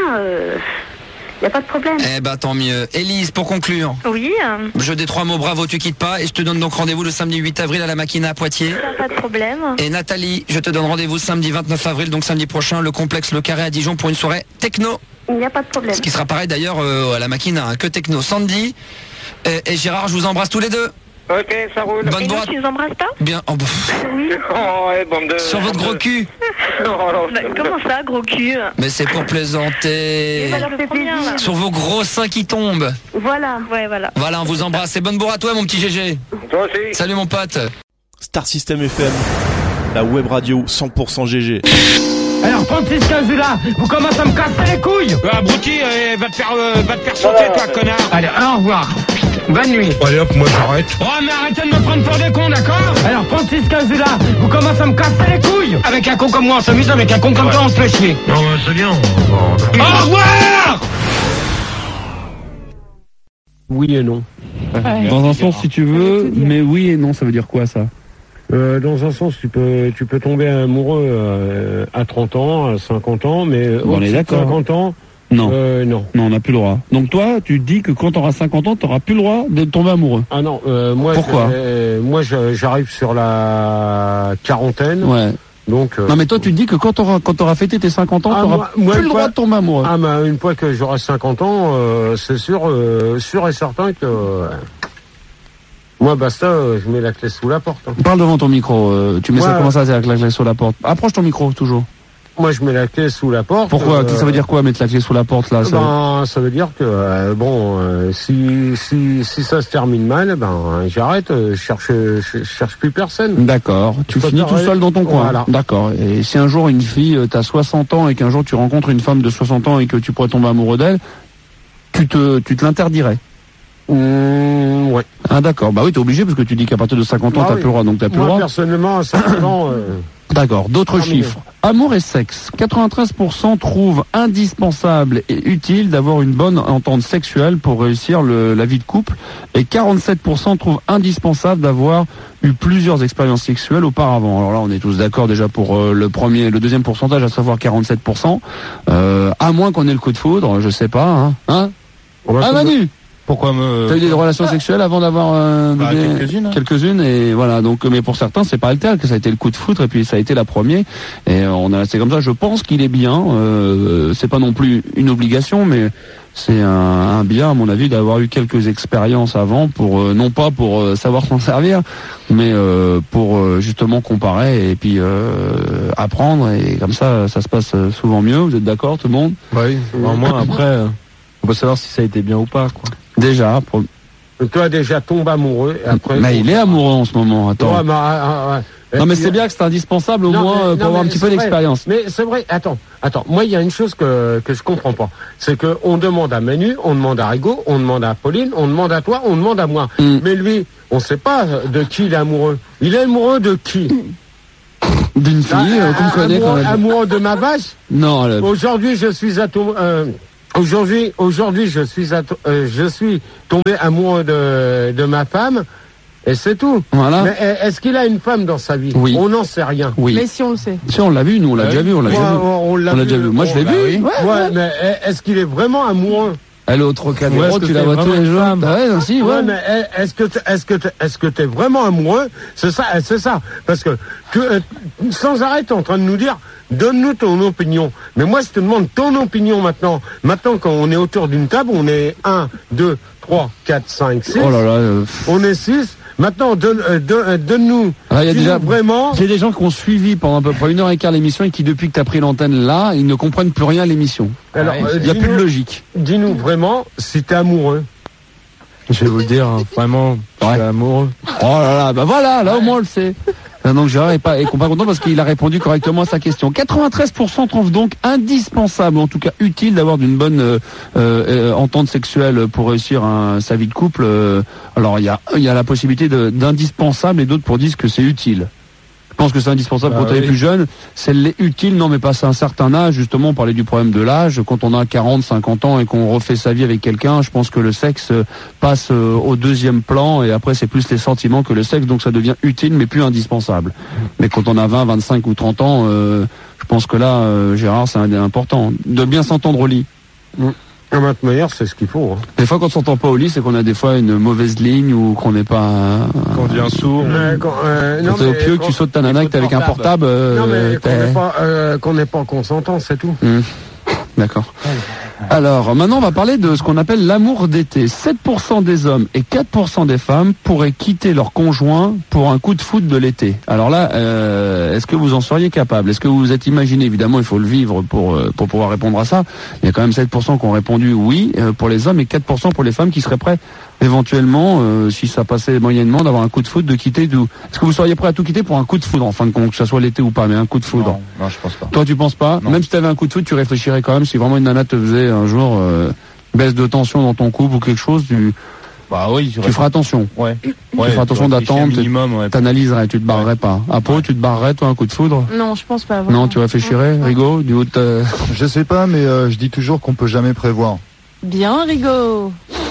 H: Y a pas de problème.
I: Eh ben tant mieux. Élise, pour conclure.
F: Oui.
I: Jeu des 3 mots, bravo, tu quittes pas. Et je te donne donc rendez-vous le samedi 8 avril à la Maquina à Poitiers.
F: Pas de problème.
I: Et Nathalie, je te donne rendez-vous samedi 29 avril, donc samedi prochain, le complexe Le Carré à Dijon pour une soirée techno.
H: Il n'y a pas de problème.
I: Ce qui sera pareil d'ailleurs à la Maquina, hein, que techno. Sandy et Gérard, je vous embrasse tous les deux.
J: Ok, ça roule.
I: Bonne boîte.
F: Tu nous embrasses pas?
I: Bien. Oh,
H: oui.
J: Oh, ouais, bande de...
I: Sur votre gros cul.
F: Comment ça, gros cul?
I: Mais c'est pour plaisanter. Sur vos gros seins qui tombent.
H: Voilà.
F: Ouais, voilà.
I: Voilà, on vous embrasse. Et bonne bourre à toi, mon petit GG.
J: Toi aussi.
I: Salut, mon pote.
K: Star System FM, la web radio 100% GG.
A: Alors 36-15 là, vous commencez à me casser les couilles. Abruti, va te faire sauter, toi, connard. Allez, au revoir. Bonne nuit. Allez hop, moi j'arrête. Oh mais arrêtez de me prendre pour des cons, d'accord? Alors 36-15 là, vous commencez à me casser les couilles. Avec un con comme moi on s'amuse, avec un con comme toi on se fait chier. Non c'est bien. Au revoir. Oui et non.
L: Dans un sens si tu veux, mais oui et non, ça veut dire quoi ça?
A: Dans un sens, tu peux tomber amoureux à 30 ans, à 50 ans, mais
L: on est d'accord.
A: 50 ans,
L: non.
A: Non.
L: Non, on n'a plus le droit. Donc toi, tu dis que quand tu auras 50 ans, tu n'auras plus le droit de tomber amoureux.
A: Ah non, moi...
L: Pourquoi?
A: Moi, j'arrive sur la quarantaine.
L: Ouais.
A: Donc,
L: non mais toi tu te dis que quand t'auras fêté tes 50 ans, t'auras plus le droit de tomber amoureux.
A: Ah mais une fois que j'aurai 50 ans, c'est sûr et certain que... Moi, basta, je mets la clé sous la porte. Hein.
L: Parle devant ton micro. Tu mets ça comment ça, c'est avec la clé sous la porte? Approche ton micro, toujours.
A: Moi, je mets la clé sous la porte.
L: Pourquoi? Ça veut dire quoi, mettre la clé sous la porte, là?
A: Ça veut dire que, si ça se termine mal, j'arrête, je cherche plus personne.
L: D'accord. Tu finis tout seul dans ton coin. Voilà. D'accord. Et si un jour, une fille, t'as 60 ans et qu'un jour tu rencontres une femme de 60 ans et que tu pourrais tomber amoureux d'elle, tu te l'interdirais?
A: Ouais.
L: Ah d'accord, bah oui, t'es obligé parce que tu dis qu'à partir de 50 ans, t'as plus le droit, donc t'as plus le droit.
A: Personnellement, à 50 ans...
L: D'accord, d'autres chiffres. Amour et sexe. 93% trouvent indispensable et utile d'avoir une bonne entente sexuelle pour réussir la vie de couple. Et 47% trouvent indispensable d'avoir eu plusieurs expériences sexuelles auparavant. Alors là, on est tous d'accord déjà pour le deuxième pourcentage, à savoir 47%. À moins qu'on ait le coup de foudre, je sais pas, hein. Ah Manu! Pourquoi T'as eu des relations sexuelles avant d'avoir quelques-unes et voilà. Donc, mais pour certains, c'est pas le tel que ça a été le coup de foudre et puis ça a été la première. Et c'est comme ça. Je pense qu'il est bien. C'est pas non plus une obligation, mais c'est un bien à mon avis d'avoir eu quelques expériences avant pour non pas pour savoir s'en servir, mais pour justement comparer et puis apprendre et comme ça se passe souvent mieux. Vous êtes d'accord, tout le monde?
M: Oui. Au moins après, on peut savoir si ça a été bien ou pas, quoi.
L: Déjà.
A: Toi déjà tombe amoureux. Et après,
L: mais il est amoureux en ce moment. Attends. Ouais, non mais c'est bien que c'est indispensable au moins pour avoir un petit peu d'expérience.
A: Mais c'est vrai. Attends. Moi il y a une chose que je comprends pas. C'est que on demande à Manu, on demande à Rigaud, on demande à Pauline, on demande à toi, on demande à moi. Mais lui, on sait pas de qui il est amoureux. Il est amoureux de qui?
L: D'une fille qu'on connaît quand même.
A: Amoureux de ma vache?
L: Non.
A: Aujourd'hui je suis Aujourd'hui, je suis tombé amoureux de ma femme, et c'est tout.
L: Voilà.
A: Mais est-ce qu'il a une femme dans sa vie?
L: Oui.
A: On n'en sait rien.
L: Oui.
F: Mais si on le sait.
L: Si on l'a vu, nous on l'a déjà vu, on l'a déjà vu. Moi je l'ai vu.
A: Ouais, mais est-ce qu'il est vraiment amoureux?
L: Elle est au Trocadéro, tu la vois tous les jours.
A: Mais est-ce que t'es vraiment amoureux? C'est ça. Parce que sans arrêt, t'es en train de nous dire, donne-nous ton opinion. Mais moi, je te demande ton opinion maintenant. Maintenant, quand on est autour d'une table, on est 1, 2, 3, 4, 5, 6.
L: Oh là là.
A: On est 6. Maintenant, donne-nous.
L: Il y a déjà
A: vraiment.
L: Il y a des gens qui ont suivi pendant à peu près 1h15 l'émission et qui, depuis que tu as pris l'antenne là, ils ne comprennent plus rien à l'émission.
A: Alors,
L: il n'y a plus de logique.
A: Dis-nous vraiment si tu es amoureux.
M: Je vais vous le dire, vraiment, je suis amoureux.
L: Oh là là, bah voilà, là au moins on le sait. Donc Gérard est pas content parce qu'il a répondu correctement à sa question. 93% trouvent donc indispensable, en tout cas utile, d'avoir d'une bonne entente sexuelle pour réussir sa vie de couple. Alors il y a la possibilité d'indispensable et d'autres pour dire que c'est utile. Je pense que c'est indispensable quand on est plus jeune. C'est utile, non mais passé un certain âge, justement, on parlait du problème de l'âge. Quand on a 40, 50 ans et qu'on refait sa vie avec quelqu'un, je pense que le sexe passe au deuxième plan et après c'est plus les sentiments que le sexe, donc ça devient utile mais plus indispensable. Mais quand on a 20, 25 ou 30 ans, je pense que là, Gérard, c'est important de bien s'entendre au lit.
A: De toute manière, c'est ce qu'il faut. Hein.
L: Des fois, quand on s'entend pas au lit, c'est qu'on a des fois une mauvaise ligne ou qu'on n'est pas.
M: Qu'on devient sourd.
L: Quand t'es au pieu, que tu sautes ta nana, que t'es avec un portable.
A: Non, mais qu'on n'est pas consentant, c'est tout.
L: D'accord. Alors, maintenant, on va parler de ce qu'on appelle l'amour d'été. 7% des hommes et 4% des femmes pourraient quitter leur conjoint pour un coup de foudre de l'été. Alors là, est-ce que vous en seriez capable? Est-ce que vous vous êtes imaginé? Évidemment, il faut le vivre pour pouvoir répondre à ça. Il y a quand même 7% qui ont répondu oui pour les hommes et 4% pour les femmes qui seraient prêts éventuellement, si ça passait moyennement, d'avoir un coup de foudre, de quitter d'où. Est-ce que vous seriez prêt à tout quitter pour un coup de foudre, en fin de compte, que ça soit l'été ou pas, mais un coup de foudre?
M: Non, je pense pas.
L: Toi, tu penses pas? Non. Même si tu avais un coup de foudre, tu réfléchirais quand même, si vraiment une nana te faisait un jour baisse de tension dans ton couple ou quelque chose,
M: bah oui,
L: tu feras attention.
M: Ouais.
L: Tu feras attention d'attendre, t'analyserais, tu te barrerais pas. Apo, tu te barrerais, toi, un coup de foudre?
F: Non, je pense pas. Vraiment.
L: Non, tu réfléchirais, Rigaud, du haut de...
N: Je sais pas, mais je dis toujours qu'on peut jamais prévoir.
F: Bien, Rigaud.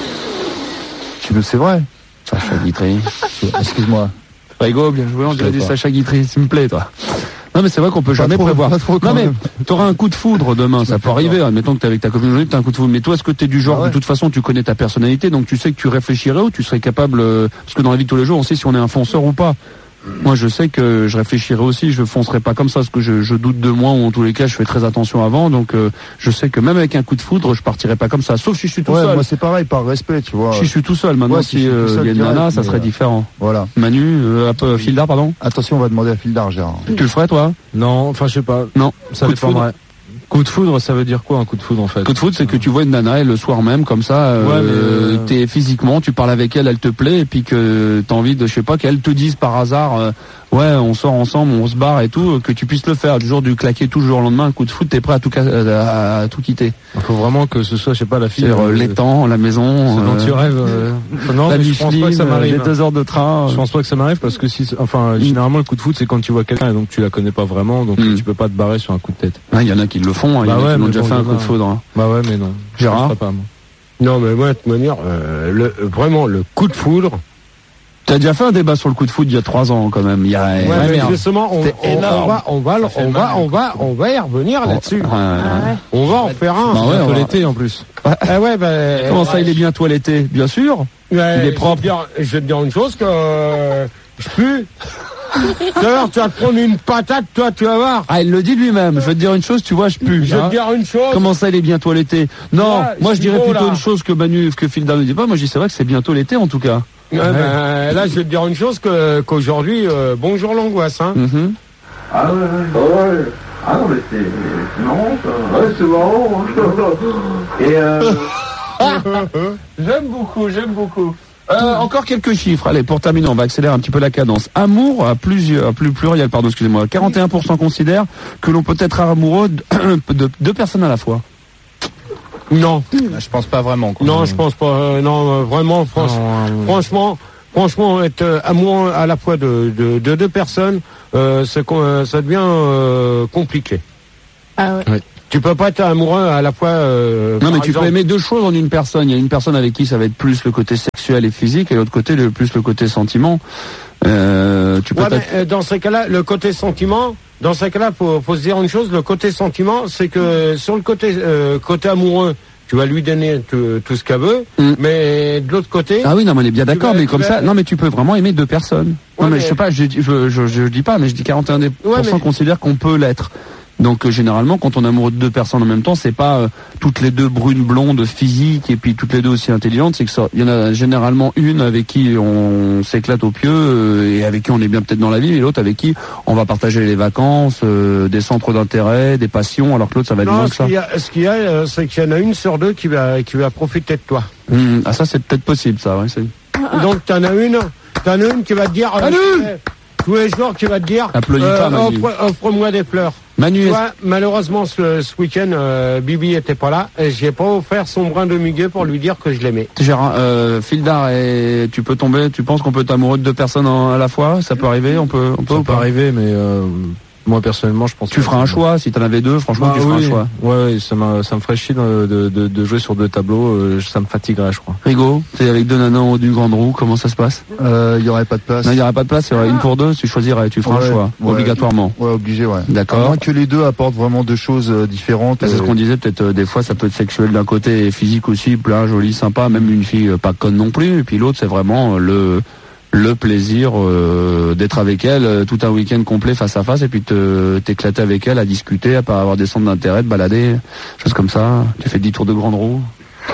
N: C'est vrai.
L: Sacha Guitry.
N: Excuse-moi.
L: Rigaud, bien joué, on dirait du Sacha Guitry, s'il me plaît, toi. Non mais c'est vrai qu'on peut jamais prévoir. Non mais t'auras un coup de foudre demain, ça peut arriver. Admettons que t'es avec ta copine aujourd'hui, t'as un coup de foudre. Mais toi, est-ce que t'es du genre, de toute façon, tu connais ta personnalité, donc tu sais que tu réfléchirais ou tu serais capable, parce que dans la vie de tous les jours, on sait si on est un fonceur ou pas. Moi, je sais que je réfléchirais aussi, je foncerais pas comme ça, parce que je doute de moi, ou en tous les cas, je fais très attention avant, donc je sais que même avec un coup de foudre, je partirais pas comme ça, sauf si je suis tout seul.
N: Moi, c'est pareil, par respect, tu vois.
L: Si je suis tout seul, maintenant, si il y a une nana, ça serait différent.
N: Voilà.
L: Manu, Fildar, pardon.
N: Attention, on va demander à Fildar, Gérard.
L: Tu le ferais, toi?
M: Non, enfin, je sais pas.
L: Non.
M: Ça dépendrait. Coup de foudre, ça veut dire quoi un coup de foudre en fait?
L: Coup de foudre, c'est que tu vois une nana et le soir même, comme ça, t'es physiquement, tu parles avec elle, elle te plaît, et puis que t'as envie de, je sais pas, qu'elle te dise par hasard, ouais, on sort ensemble, on se barre et tout, que tu puisses le faire. Du jour du claquer tout le jour au lendemain, un coup de foudre, t'es prêt à tout quitter.
M: Il faut vraiment que ce soit, je sais pas, la fille.
L: L'étang, la maison.
M: Ce dont tu rêves.
L: Non, la je pense pas que ça m'arrive. Les 2 heures de train.
M: Je pense pas que ça m'arrive parce que généralement le coup de foudre c'est quand tu vois quelqu'un et donc tu la connais pas vraiment, donc tu peux pas te barrer sur un coup de tête.
L: Il y en a qui le font, il y en a qui l'ont déjà fait un coup de foudre. Hein.
M: Bah ouais, mais non.
L: Gérard.
M: Pas, moi.
A: Non, mais moi, de toute manière, vraiment le coup de foudre.
L: T'as déjà fait un débat sur le coup de foudre il y a 3 ans quand même.
A: Mais justement, on va y revenir là-dessus. On va en faire un.
M: Bah ouais, l'été en plus.
A: Ah ouais,
L: comment ça, il est bien toiletté? Bien sûr.
A: Ouais,
L: il est propre.
A: Je vais te dire une chose que je pue. D'ailleurs, tu vas te prendre une patate, toi, tu vas voir.
L: Ah, il le dit lui-même. Je vais te dire une chose, tu vois, je pue.
A: Je vais te dire une chose.
L: Comment ça, il est bientôt l'été? Non,
A: ouais,
L: moi je dirais
A: beau,
L: plutôt
A: là.
L: une chose que Phildar ne dit pas. Moi, je dis c'est vrai que c'est bientôt l'été en tout cas.
A: Là, je vais te dire une chose qu'aujourd'hui, bonjour l'angoisse. Hein.
O: Ah ouais. Ah non, mais c'est marrant, ça. Ouais, c'est marrant. Et j'aime beaucoup.
L: Encore quelques chiffres. Allez, pour terminer, on va accélérer un petit peu la cadence. Amour, pluriel, pardon, excusez-moi. 41% considèrent que l'on peut être amoureux de deux personnes à la fois.
A: Non.
E: Je pense pas vraiment. Quoi.
A: Non, je pense pas. Non, vraiment, franchement, être amoureux à la fois de deux personnes, ça devient compliqué.
F: Ah ouais.
A: Tu peux pas être amoureux à la fois.
L: Non, mais tu peux aimer deux choses en une personne. Il y a une personne avec qui ça va être plus le côté sexuel et physique, et l'autre côté plus le côté sentiment.
A: Dans ces cas-là, le côté sentiment. Dans ces cas-là, faut se dire une chose. Le côté sentiment, c'est que sur le côté amoureux, tu vas lui donner tout ce qu'elle veut, mais de l'autre côté.
L: Ah oui, non, mais on est bien d'accord, mais comme ça, non, mais tu peux vraiment aimer deux personnes. Ouais, non, mais je sais pas, je dis pas, mais je dis 41% considèrent qu'on peut l'être. Donc généralement, quand on est amoureux de deux personnes en même temps, c'est pas toutes les deux brunes blondes physiques et puis toutes les deux aussi intelligentes. C'est que ça, il y en a généralement une avec qui on s'éclate au pieu et avec qui on est bien peut-être dans la vie, et l'autre avec qui on va partager les vacances, des centres d'intérêt, des passions, alors que l'autre ça va être moins que ça.
A: Ce qu'il y a, c'est qu'il y en a une sur deux qui va profiter de toi.
L: Ah ça c'est peut-être possible ça. Ouais,
A: donc t'en as une qui va te dire. Tous les jours qui va te dire. Offre-moi des fleurs.
L: Manu,
A: tu vois, malheureusement ce week-end, Bibi était pas là et j'ai pas offert son brin de muguet pour lui dire que je l'aimais.
L: Gérard, Phildar, et tu peux tomber, tu penses qu'on peut être amoureux de deux personnes à la fois? Ça peut arriver, on peut
M: ou pas arriver, mais moi personnellement je pense
L: tu feras un choix. Si t'en avais deux, franchement tu feras un choix.
M: Ouais, ça me ferait chier de jouer sur deux tableaux, ça me fatiguerait, je crois.
L: Rigo, t'es avec deux nanas en haut du Grand Roue, comment ça se passe?
N: Il y aurait pas de place.
L: Non, il y aurait pas de place, il y aurait une pour deux, tu choisirais, tu feras un choix, obligatoirement.
N: Ouais, obligé, ouais.
L: D'accord.
N: À moins que les deux apportent vraiment deux choses différentes.
L: C'est ce qu'on disait, peut-être des fois ça peut être sexuel d'un côté et physique aussi, plein, joli, sympa, même une fille pas conne non plus, et puis l'autre c'est vraiment le plaisir d'être avec elle tout un week-end complet face à face et puis t'éclater avec elle, à discuter, à pas avoir des centres d'intérêt, de balader, choses comme ça. Tu fais 10 tours de grande roue.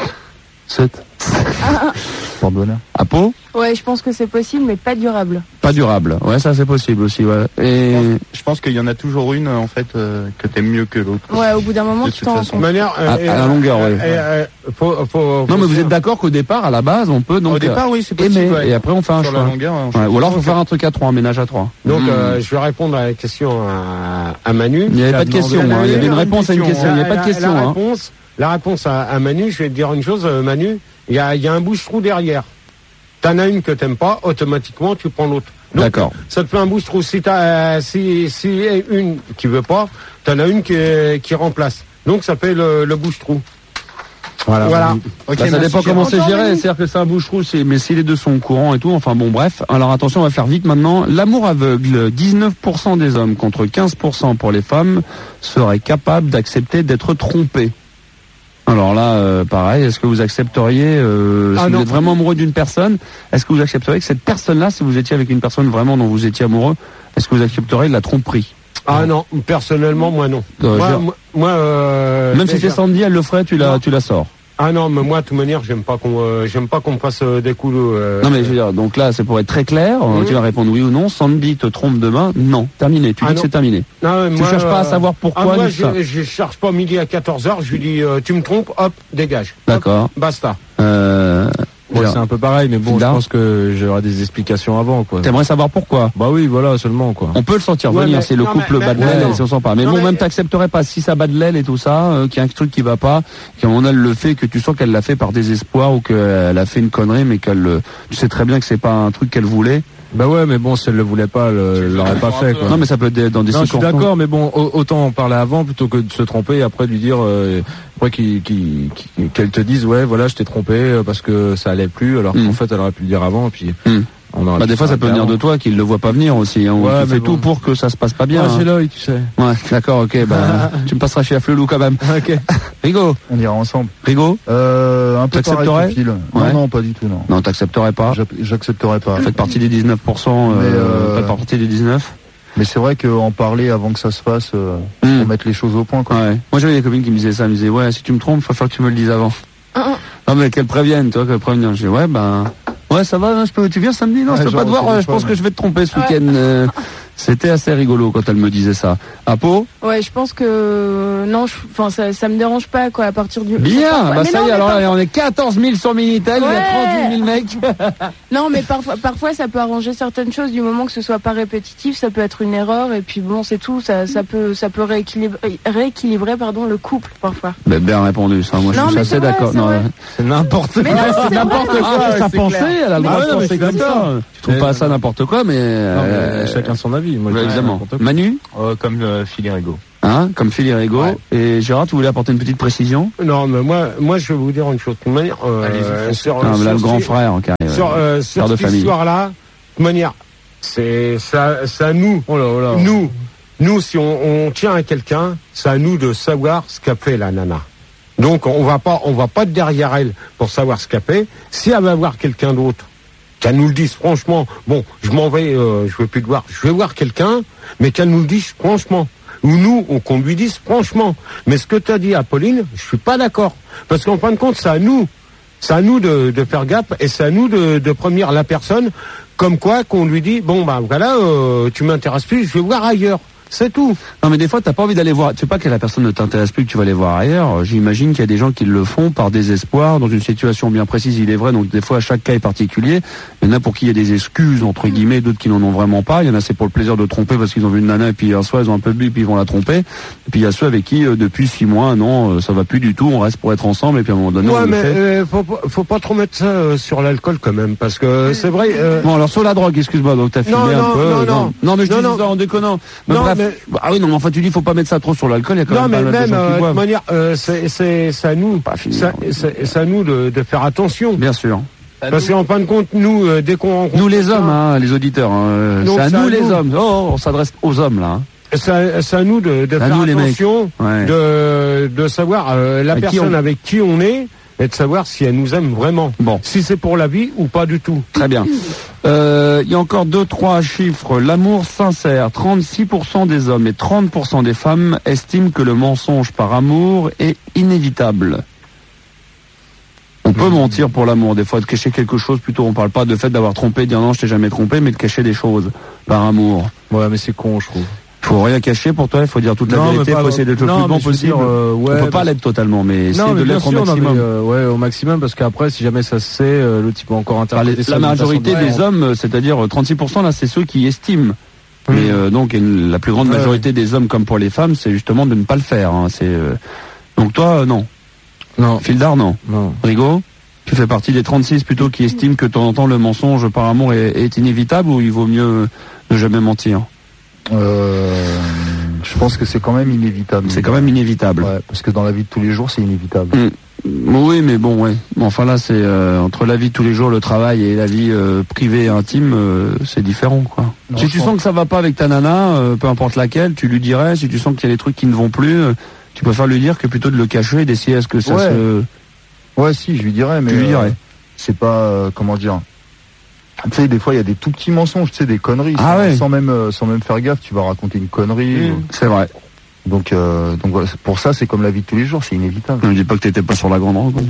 L: 7.
N: Pour bonheur.
L: À Pau?
F: Ouais, je pense que c'est possible, mais pas durable.
L: Pas durable. Ouais, ça c'est possible aussi, ouais. Et
E: je pense qu'il y en a toujours une, en fait, que t'aimes mieux que l'autre.
F: Ouais, au bout d'un moment, tu t'en rends compte.
L: À la longueur, ouais. Non, mais vous êtes d'accord qu'au départ, à la base, on peut donc
E: au départ, oui, c'est possible.
L: Aimer, ouais. Et après, on fait un choix.
E: La longueur,
L: ou alors, faut faire un truc à 3, un ménage à 3.
A: Donc, je vais répondre à la question à Manu.
L: Il n'y avait pas de question, hein. Il y avait une réponse à une question. Il n'y avait pas de question,
A: La réponse à Manu, je vais te dire une chose, Manu, il y a un bouche-trou derrière. T'en as une que t'aimes pas, automatiquement tu prends l'autre.
L: D'accord.
A: Ça te fait un bouche-trou. Si une qui veut pas, t'en as une qui remplace. Donc ça fait le bouche-trou. Voilà.
L: Okay, ça dépend comment c'est géré. C'est-à-dire que c'est un bouche-trou, mais si les deux sont au courant et tout, enfin bon, bref. Alors attention, on va faire vite maintenant. L'amour aveugle, 19% des hommes contre 15% pour les femmes seraient capables d'accepter d'être trompés. Alors là, pareil, est-ce que vous accepteriez, si vous êtes vraiment amoureux d'une personne, est-ce que vous accepteriez que cette personne-là, si vous étiez avec une personne vraiment dont vous étiez amoureux, est-ce que vous accepteriez de la tromperie?
A: Ah non, personnellement, moi non.
L: Même si c'est Sandy, elle le ferait, tu la sors.
A: Ah non, mais moi, de toute manière, j'aime pas qu'on me fasse des coups de...
L: Non mais je veux dire, donc là, c'est pour être très clair, tu vas répondre oui ou non. Sandy te trompe demain, non, terminé, tu dis que c'est terminé.
A: Non,
L: tu cherches pas à savoir pourquoi.
A: Moi, je cherche pas midi à 14h, je lui dis, tu me trompes, hop, dégage.
L: D'accord.
A: Hop, basta.
M: Bon, c'est un peu pareil, mais bon, je pense que j'aurai des explications avant, quoi.
L: T'aimerais savoir pourquoi?
M: Bah oui, voilà, seulement, quoi.
L: On peut le sentir venir, c'est le couple bas de l'aile, et si on sent pas. Mais bon, même t'accepterais pas, si ça bat de l'aile et tout ça, qu'il y a un truc qui va pas, qu'on a le fait que tu sens qu'elle l'a fait par désespoir ou qu'elle a fait une connerie, mais tu sais très bien que c'est pas un truc qu'elle voulait.
M: Bah ouais, mais bon, si elle le voulait pas, elle l'aurait pas fait, quoi.
L: Non, mais ça peut être dans des
M: circonstances. Je suis d'accord, mais bon, autant en parler avant plutôt que de se tromper et après lui dire, après qu'elle te dise, ouais, voilà, je t'ai trompé parce que ça allait plus, alors qu'en fait, elle aurait pu le dire avant, et puis
L: Bah, des fois, ça peut venir de toi, qu'il le voit pas venir aussi. Hein,
M: ouais,
L: tu fais tout pour que ça se passe pas bien.
M: Ouais, j'ai l'œil, tu sais.
L: Ouais, d'accord, ok. Bah, tu me passeras chez Afflelou quand même.
M: Ok.
L: Rigo.
N: On ira ensemble.
L: Rigo.
N: Un peu
L: t'accepterais?
N: Ouais. Non, pas du tout, non.
L: Non, t'accepterais pas.
N: J'accepterais pas.
L: Faites partie des 19%. Faites partie des 19.
N: Mais c'est vrai qu'en parler avant que ça se fasse, pour mettre les choses au point, quoi.
L: Ouais. Moi, j'avais des copines qui me disaient ça. Elles me disaient, ouais, si tu me trompes, il faut faire que tu me le dises avant. Non, mais qu'elles préviennent, toi, qu'elles préviennent. Je dis, ouais, ouais, ça va, tu viens samedi? Non, je peux pas te voir, je pense que je vais te tromper ce week-end. C'était assez rigolo quand elle me disait ça. Apo?
P: Ouais, je pense que non, ça me dérange pas quoi à partir du.
L: Bien, bah ça y est, alors là, on est 14 000 sur Minitel, il y a 38 000 mecs.
P: Non, mais parfois ça peut arranger certaines choses du moment que ce soit pas répétitif, ça peut être une erreur et puis bon, c'est tout, ça peut rééquilibrer le couple parfois.
L: Ben, bien répondu, ça. Moi, je suis assez d'accord. Non,
M: c'est n'importe quoi.
L: C'est n'importe quoi. Sa pensée, elle a le droit de penser comme ça. Tu trouves pas ça n'importe quoi, mais
M: chacun son avis. Moi,
L: évidemment. Manu?
Q: Comme Phil et Rigo.
L: Hein, comme Phil et Rigo. Ouais. Et Gérard, tu voulais apporter une petite précision?
A: Non, mais moi, je vais vous dire une chose. De manière,
L: là, le grand frère, qui arrive.
A: Sur cette histoire-là, de manière, c'est à nous. Oh là, oh là. Nous, si on tient à quelqu'un, c'est à nous de savoir ce qu'a fait la nana. Donc, on va pas être derrière elle pour savoir ce qu'a fait. Si elle va voir quelqu'un d'autre, qu'elle nous le dise franchement, bon, je m'en vais, je veux plus te voir, je vais voir quelqu'un, mais qu'elle nous le dise franchement. Ou nous, qu'on lui dise franchement. Mais ce que tu as dit à Pauline, je suis pas d'accord. Parce qu'en fin de compte, c'est à nous de faire gaffe, et c'est à nous de prévenir la personne, comme quoi qu'on lui dit, bon, bah voilà, tu m'intéresses plus, je vais voir ailleurs. C'est tout.
L: Non, mais des fois, t'as pas envie d'aller voir. Tu sais pas que la personne ne t'intéresse plus, que tu vas aller voir ailleurs. J'imagine qu'il y a des gens qui le font par désespoir, dans une situation bien précise, il est vrai. Donc, des fois, chaque cas est particulier. Il y en a pour qui il y a des excuses, entre guillemets, d'autres qui n'en ont vraiment pas. Il y en a, c'est pour le plaisir de tromper parce qu'ils ont vu une nana et puis un soir, ils ont un peu bu et puis ils vont la tromper. Et puis, il y a ceux avec qui, depuis 6 mois, non, ça va plus du tout, on reste pour être ensemble et puis à un moment donné,
A: ouais, mais faut pas trop mettre ça sur l'alcool quand même, parce que c'est vrai.
L: Bon, alors sur la drogue, excuse-moi, donc t'as filmé un peu. Non, mais je dis ça en déconnant. Ah oui, non, mais enfin, tu dis, faut pas mettre ça trop sur l'alcool, il y a quand même pas mal de gens qui boivent.
A: De manière, c'est à nous, c'est à nous de faire attention.
L: Bien sûr.
A: Parce qu'en fin de compte, nous, dès qu'on rencontre...
L: Nous les hommes, hein, les auditeurs, c'est à nous les hommes. Oh, on s'adresse aux hommes, là.
A: C'est à nous de faire attention, de savoir la personne avec qui on est, et de savoir si elle nous aime vraiment.
L: Bon.
A: Si c'est pour la vie ou pas du tout.
L: Très bien. Il y a encore 2-3 chiffres. L'amour sincère, 36% des hommes et 30% des femmes estiment que le mensonge par amour est inévitable. On peut mentir pour l'amour, des fois de cacher quelque chose, plutôt on parle pas de fait d'avoir trompé, de dire non je t'ai jamais trompé, mais de cacher des choses par amour.
M: Ouais, mais c'est con, je trouve.
L: Faut rien cacher pour toi, il faut dire toute la vérité, faut essayer d'être le plus bon possible. On peut pas l'être totalement, mais essayer de l'être au maximum.
M: Ouais, au maximum, parce qu'après, si jamais ça se sait, le type peut encore interpréter ça.
L: La majorité des hommes, c'est-à-dire 36%, là, c'est ceux qui estiment. Mais donc, la plus grande majorité des hommes, comme pour les femmes, c'est justement de ne pas le faire. Hein. Donc toi, non.
M: Non.
L: Fildar, non. Rigo, tu fais partie des 36 plutôt qui estiment que de temps en temps le mensonge par amour est inévitable, ou il vaut mieux ne jamais mentir?
N: Je pense que c'est quand même inévitable.
L: C'est quand même inévitable.
N: Ouais, parce que dans la vie de tous les jours, c'est inévitable.
L: Oui, mais bon, ouais. Enfin là, c'est entre la vie de tous les jours, le travail et la vie privée et intime, c'est différent, quoi. Non, si tu sens que ça va pas avec ta nana, peu importe laquelle, tu lui dirais. Si tu sens qu'il y a des trucs qui ne vont plus, tu préfères lui dire que plutôt de le cacher et d'essayer à ce que ça se...
N: Ouais, si, je lui dirais, mais...
L: Tu lui dirais.
N: C'est pas... comment dire... Tu sais, des fois, il y a des tout petits mensonges, tu sais, des conneries. Sans même faire gaffe, tu vas raconter une connerie.
L: C'est vrai.
N: Donc voilà, pour ça, c'est comme la vie de tous les jours, c'est inévitable.
L: Ne dis pas que t'étais pas sur la grande route.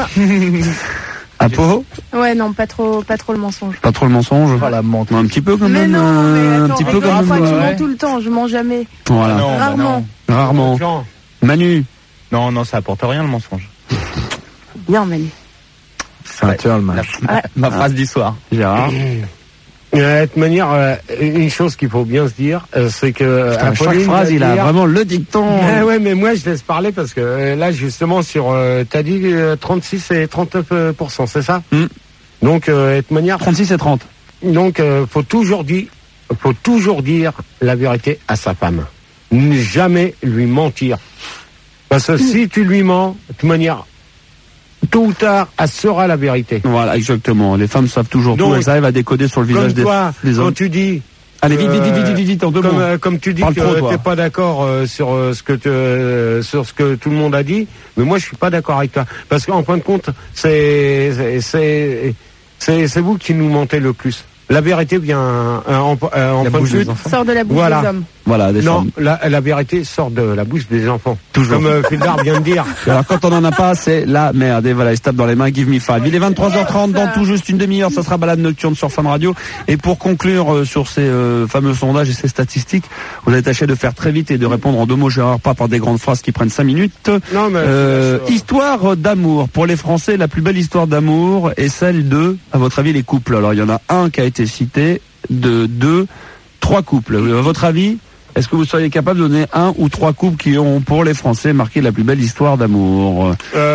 L: Apo?
P: Ouais, non, pas trop le mensonge.
L: Pas trop le mensonge?
N: Pas la menthe.
L: Un petit peu quand même.
P: Mais non, mais attends,
L: un petit peu quand même.
P: Je mens tout le temps, je mens jamais.
L: Voilà.
P: Rarement.
L: Rarement. Manu?
Q: Non, ça apporte rien le mensonge.
P: Bien, Manu.
M: C'est un turn,
Q: ma phrase du soir.
L: Gérard?
A: De toute manière, une chose qu'il faut bien se dire, c'est que...
L: chaque phrase, il a vraiment le dicton.
A: Ouais, mais moi, je laisse parler parce que là, justement, sur... t'as dit 36 et 39%, c'est ça? Donc, de toute manière...
L: 36 et 30.
A: Donc, faut toujours dire la vérité à sa femme. Ne jamais lui mentir. Parce que si tu lui mens, de toute manière... tôt ou tard, elle saura la vérité.
L: Voilà, exactement. Les femmes savent toujours tout, elles arrivent à décoder sur le visage des hommes.
A: Quand tu dis...
L: Allez, vite, en deux mots.
A: Comme tu dis que t'es pas d'accord sur ce que tout le monde a dit, mais moi je suis pas d'accord avec toi. Parce qu'en fin de compte, c'est vous qui nous mentez le plus. La vérité vient en fin de suite.
P: Sort de la bouche des hommes.
L: Voilà, des
A: non,
L: femmes.
A: La vérité sort de la bouche des enfants.
L: Toujours.
A: Comme Fildar vient de dire.
L: Alors quand on en a pas, c'est la merde. Et voilà, il se tape dans les mains, give me five. Il est 23h30, dans tout juste une demi-heure, ça sera balade nocturne sur Fun Radio. Et pour conclure sur ces fameux sondages et ces statistiques, vous allez tâcher de faire très vite et de répondre en deux mots, Gérard, pas par des grandes phrases qui prennent 5 minutes.
A: Non, mais
L: histoire d'amour. Pour les Français, la plus belle histoire d'amour est celle de, à votre avis, les couples. Alors il y en a un qui a été cité, deux, 3 couples. À votre avis, est-ce que vous seriez capable de donner 1 ou 3 couples qui ont, pour les Français, marqué la plus belle histoire d'amour?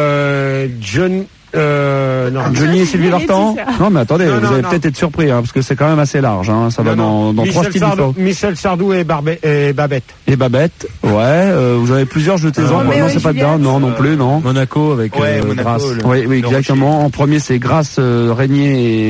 L: Johnny et Sylvie Vartan. Non, mais attendez, vous allez peut-être être surpris, parce que c'est quand même assez large. Ça va dans 3 styles différents.
A: Michel Sardou et Babette.
L: Et Babette, ouais. Vous avez plusieurs, jetez-en. Non, c'est pas dedans. Non plus, non.
M: Monaco avec Grace.
L: Oui, exactement. En premier, c'est Grace Régnier et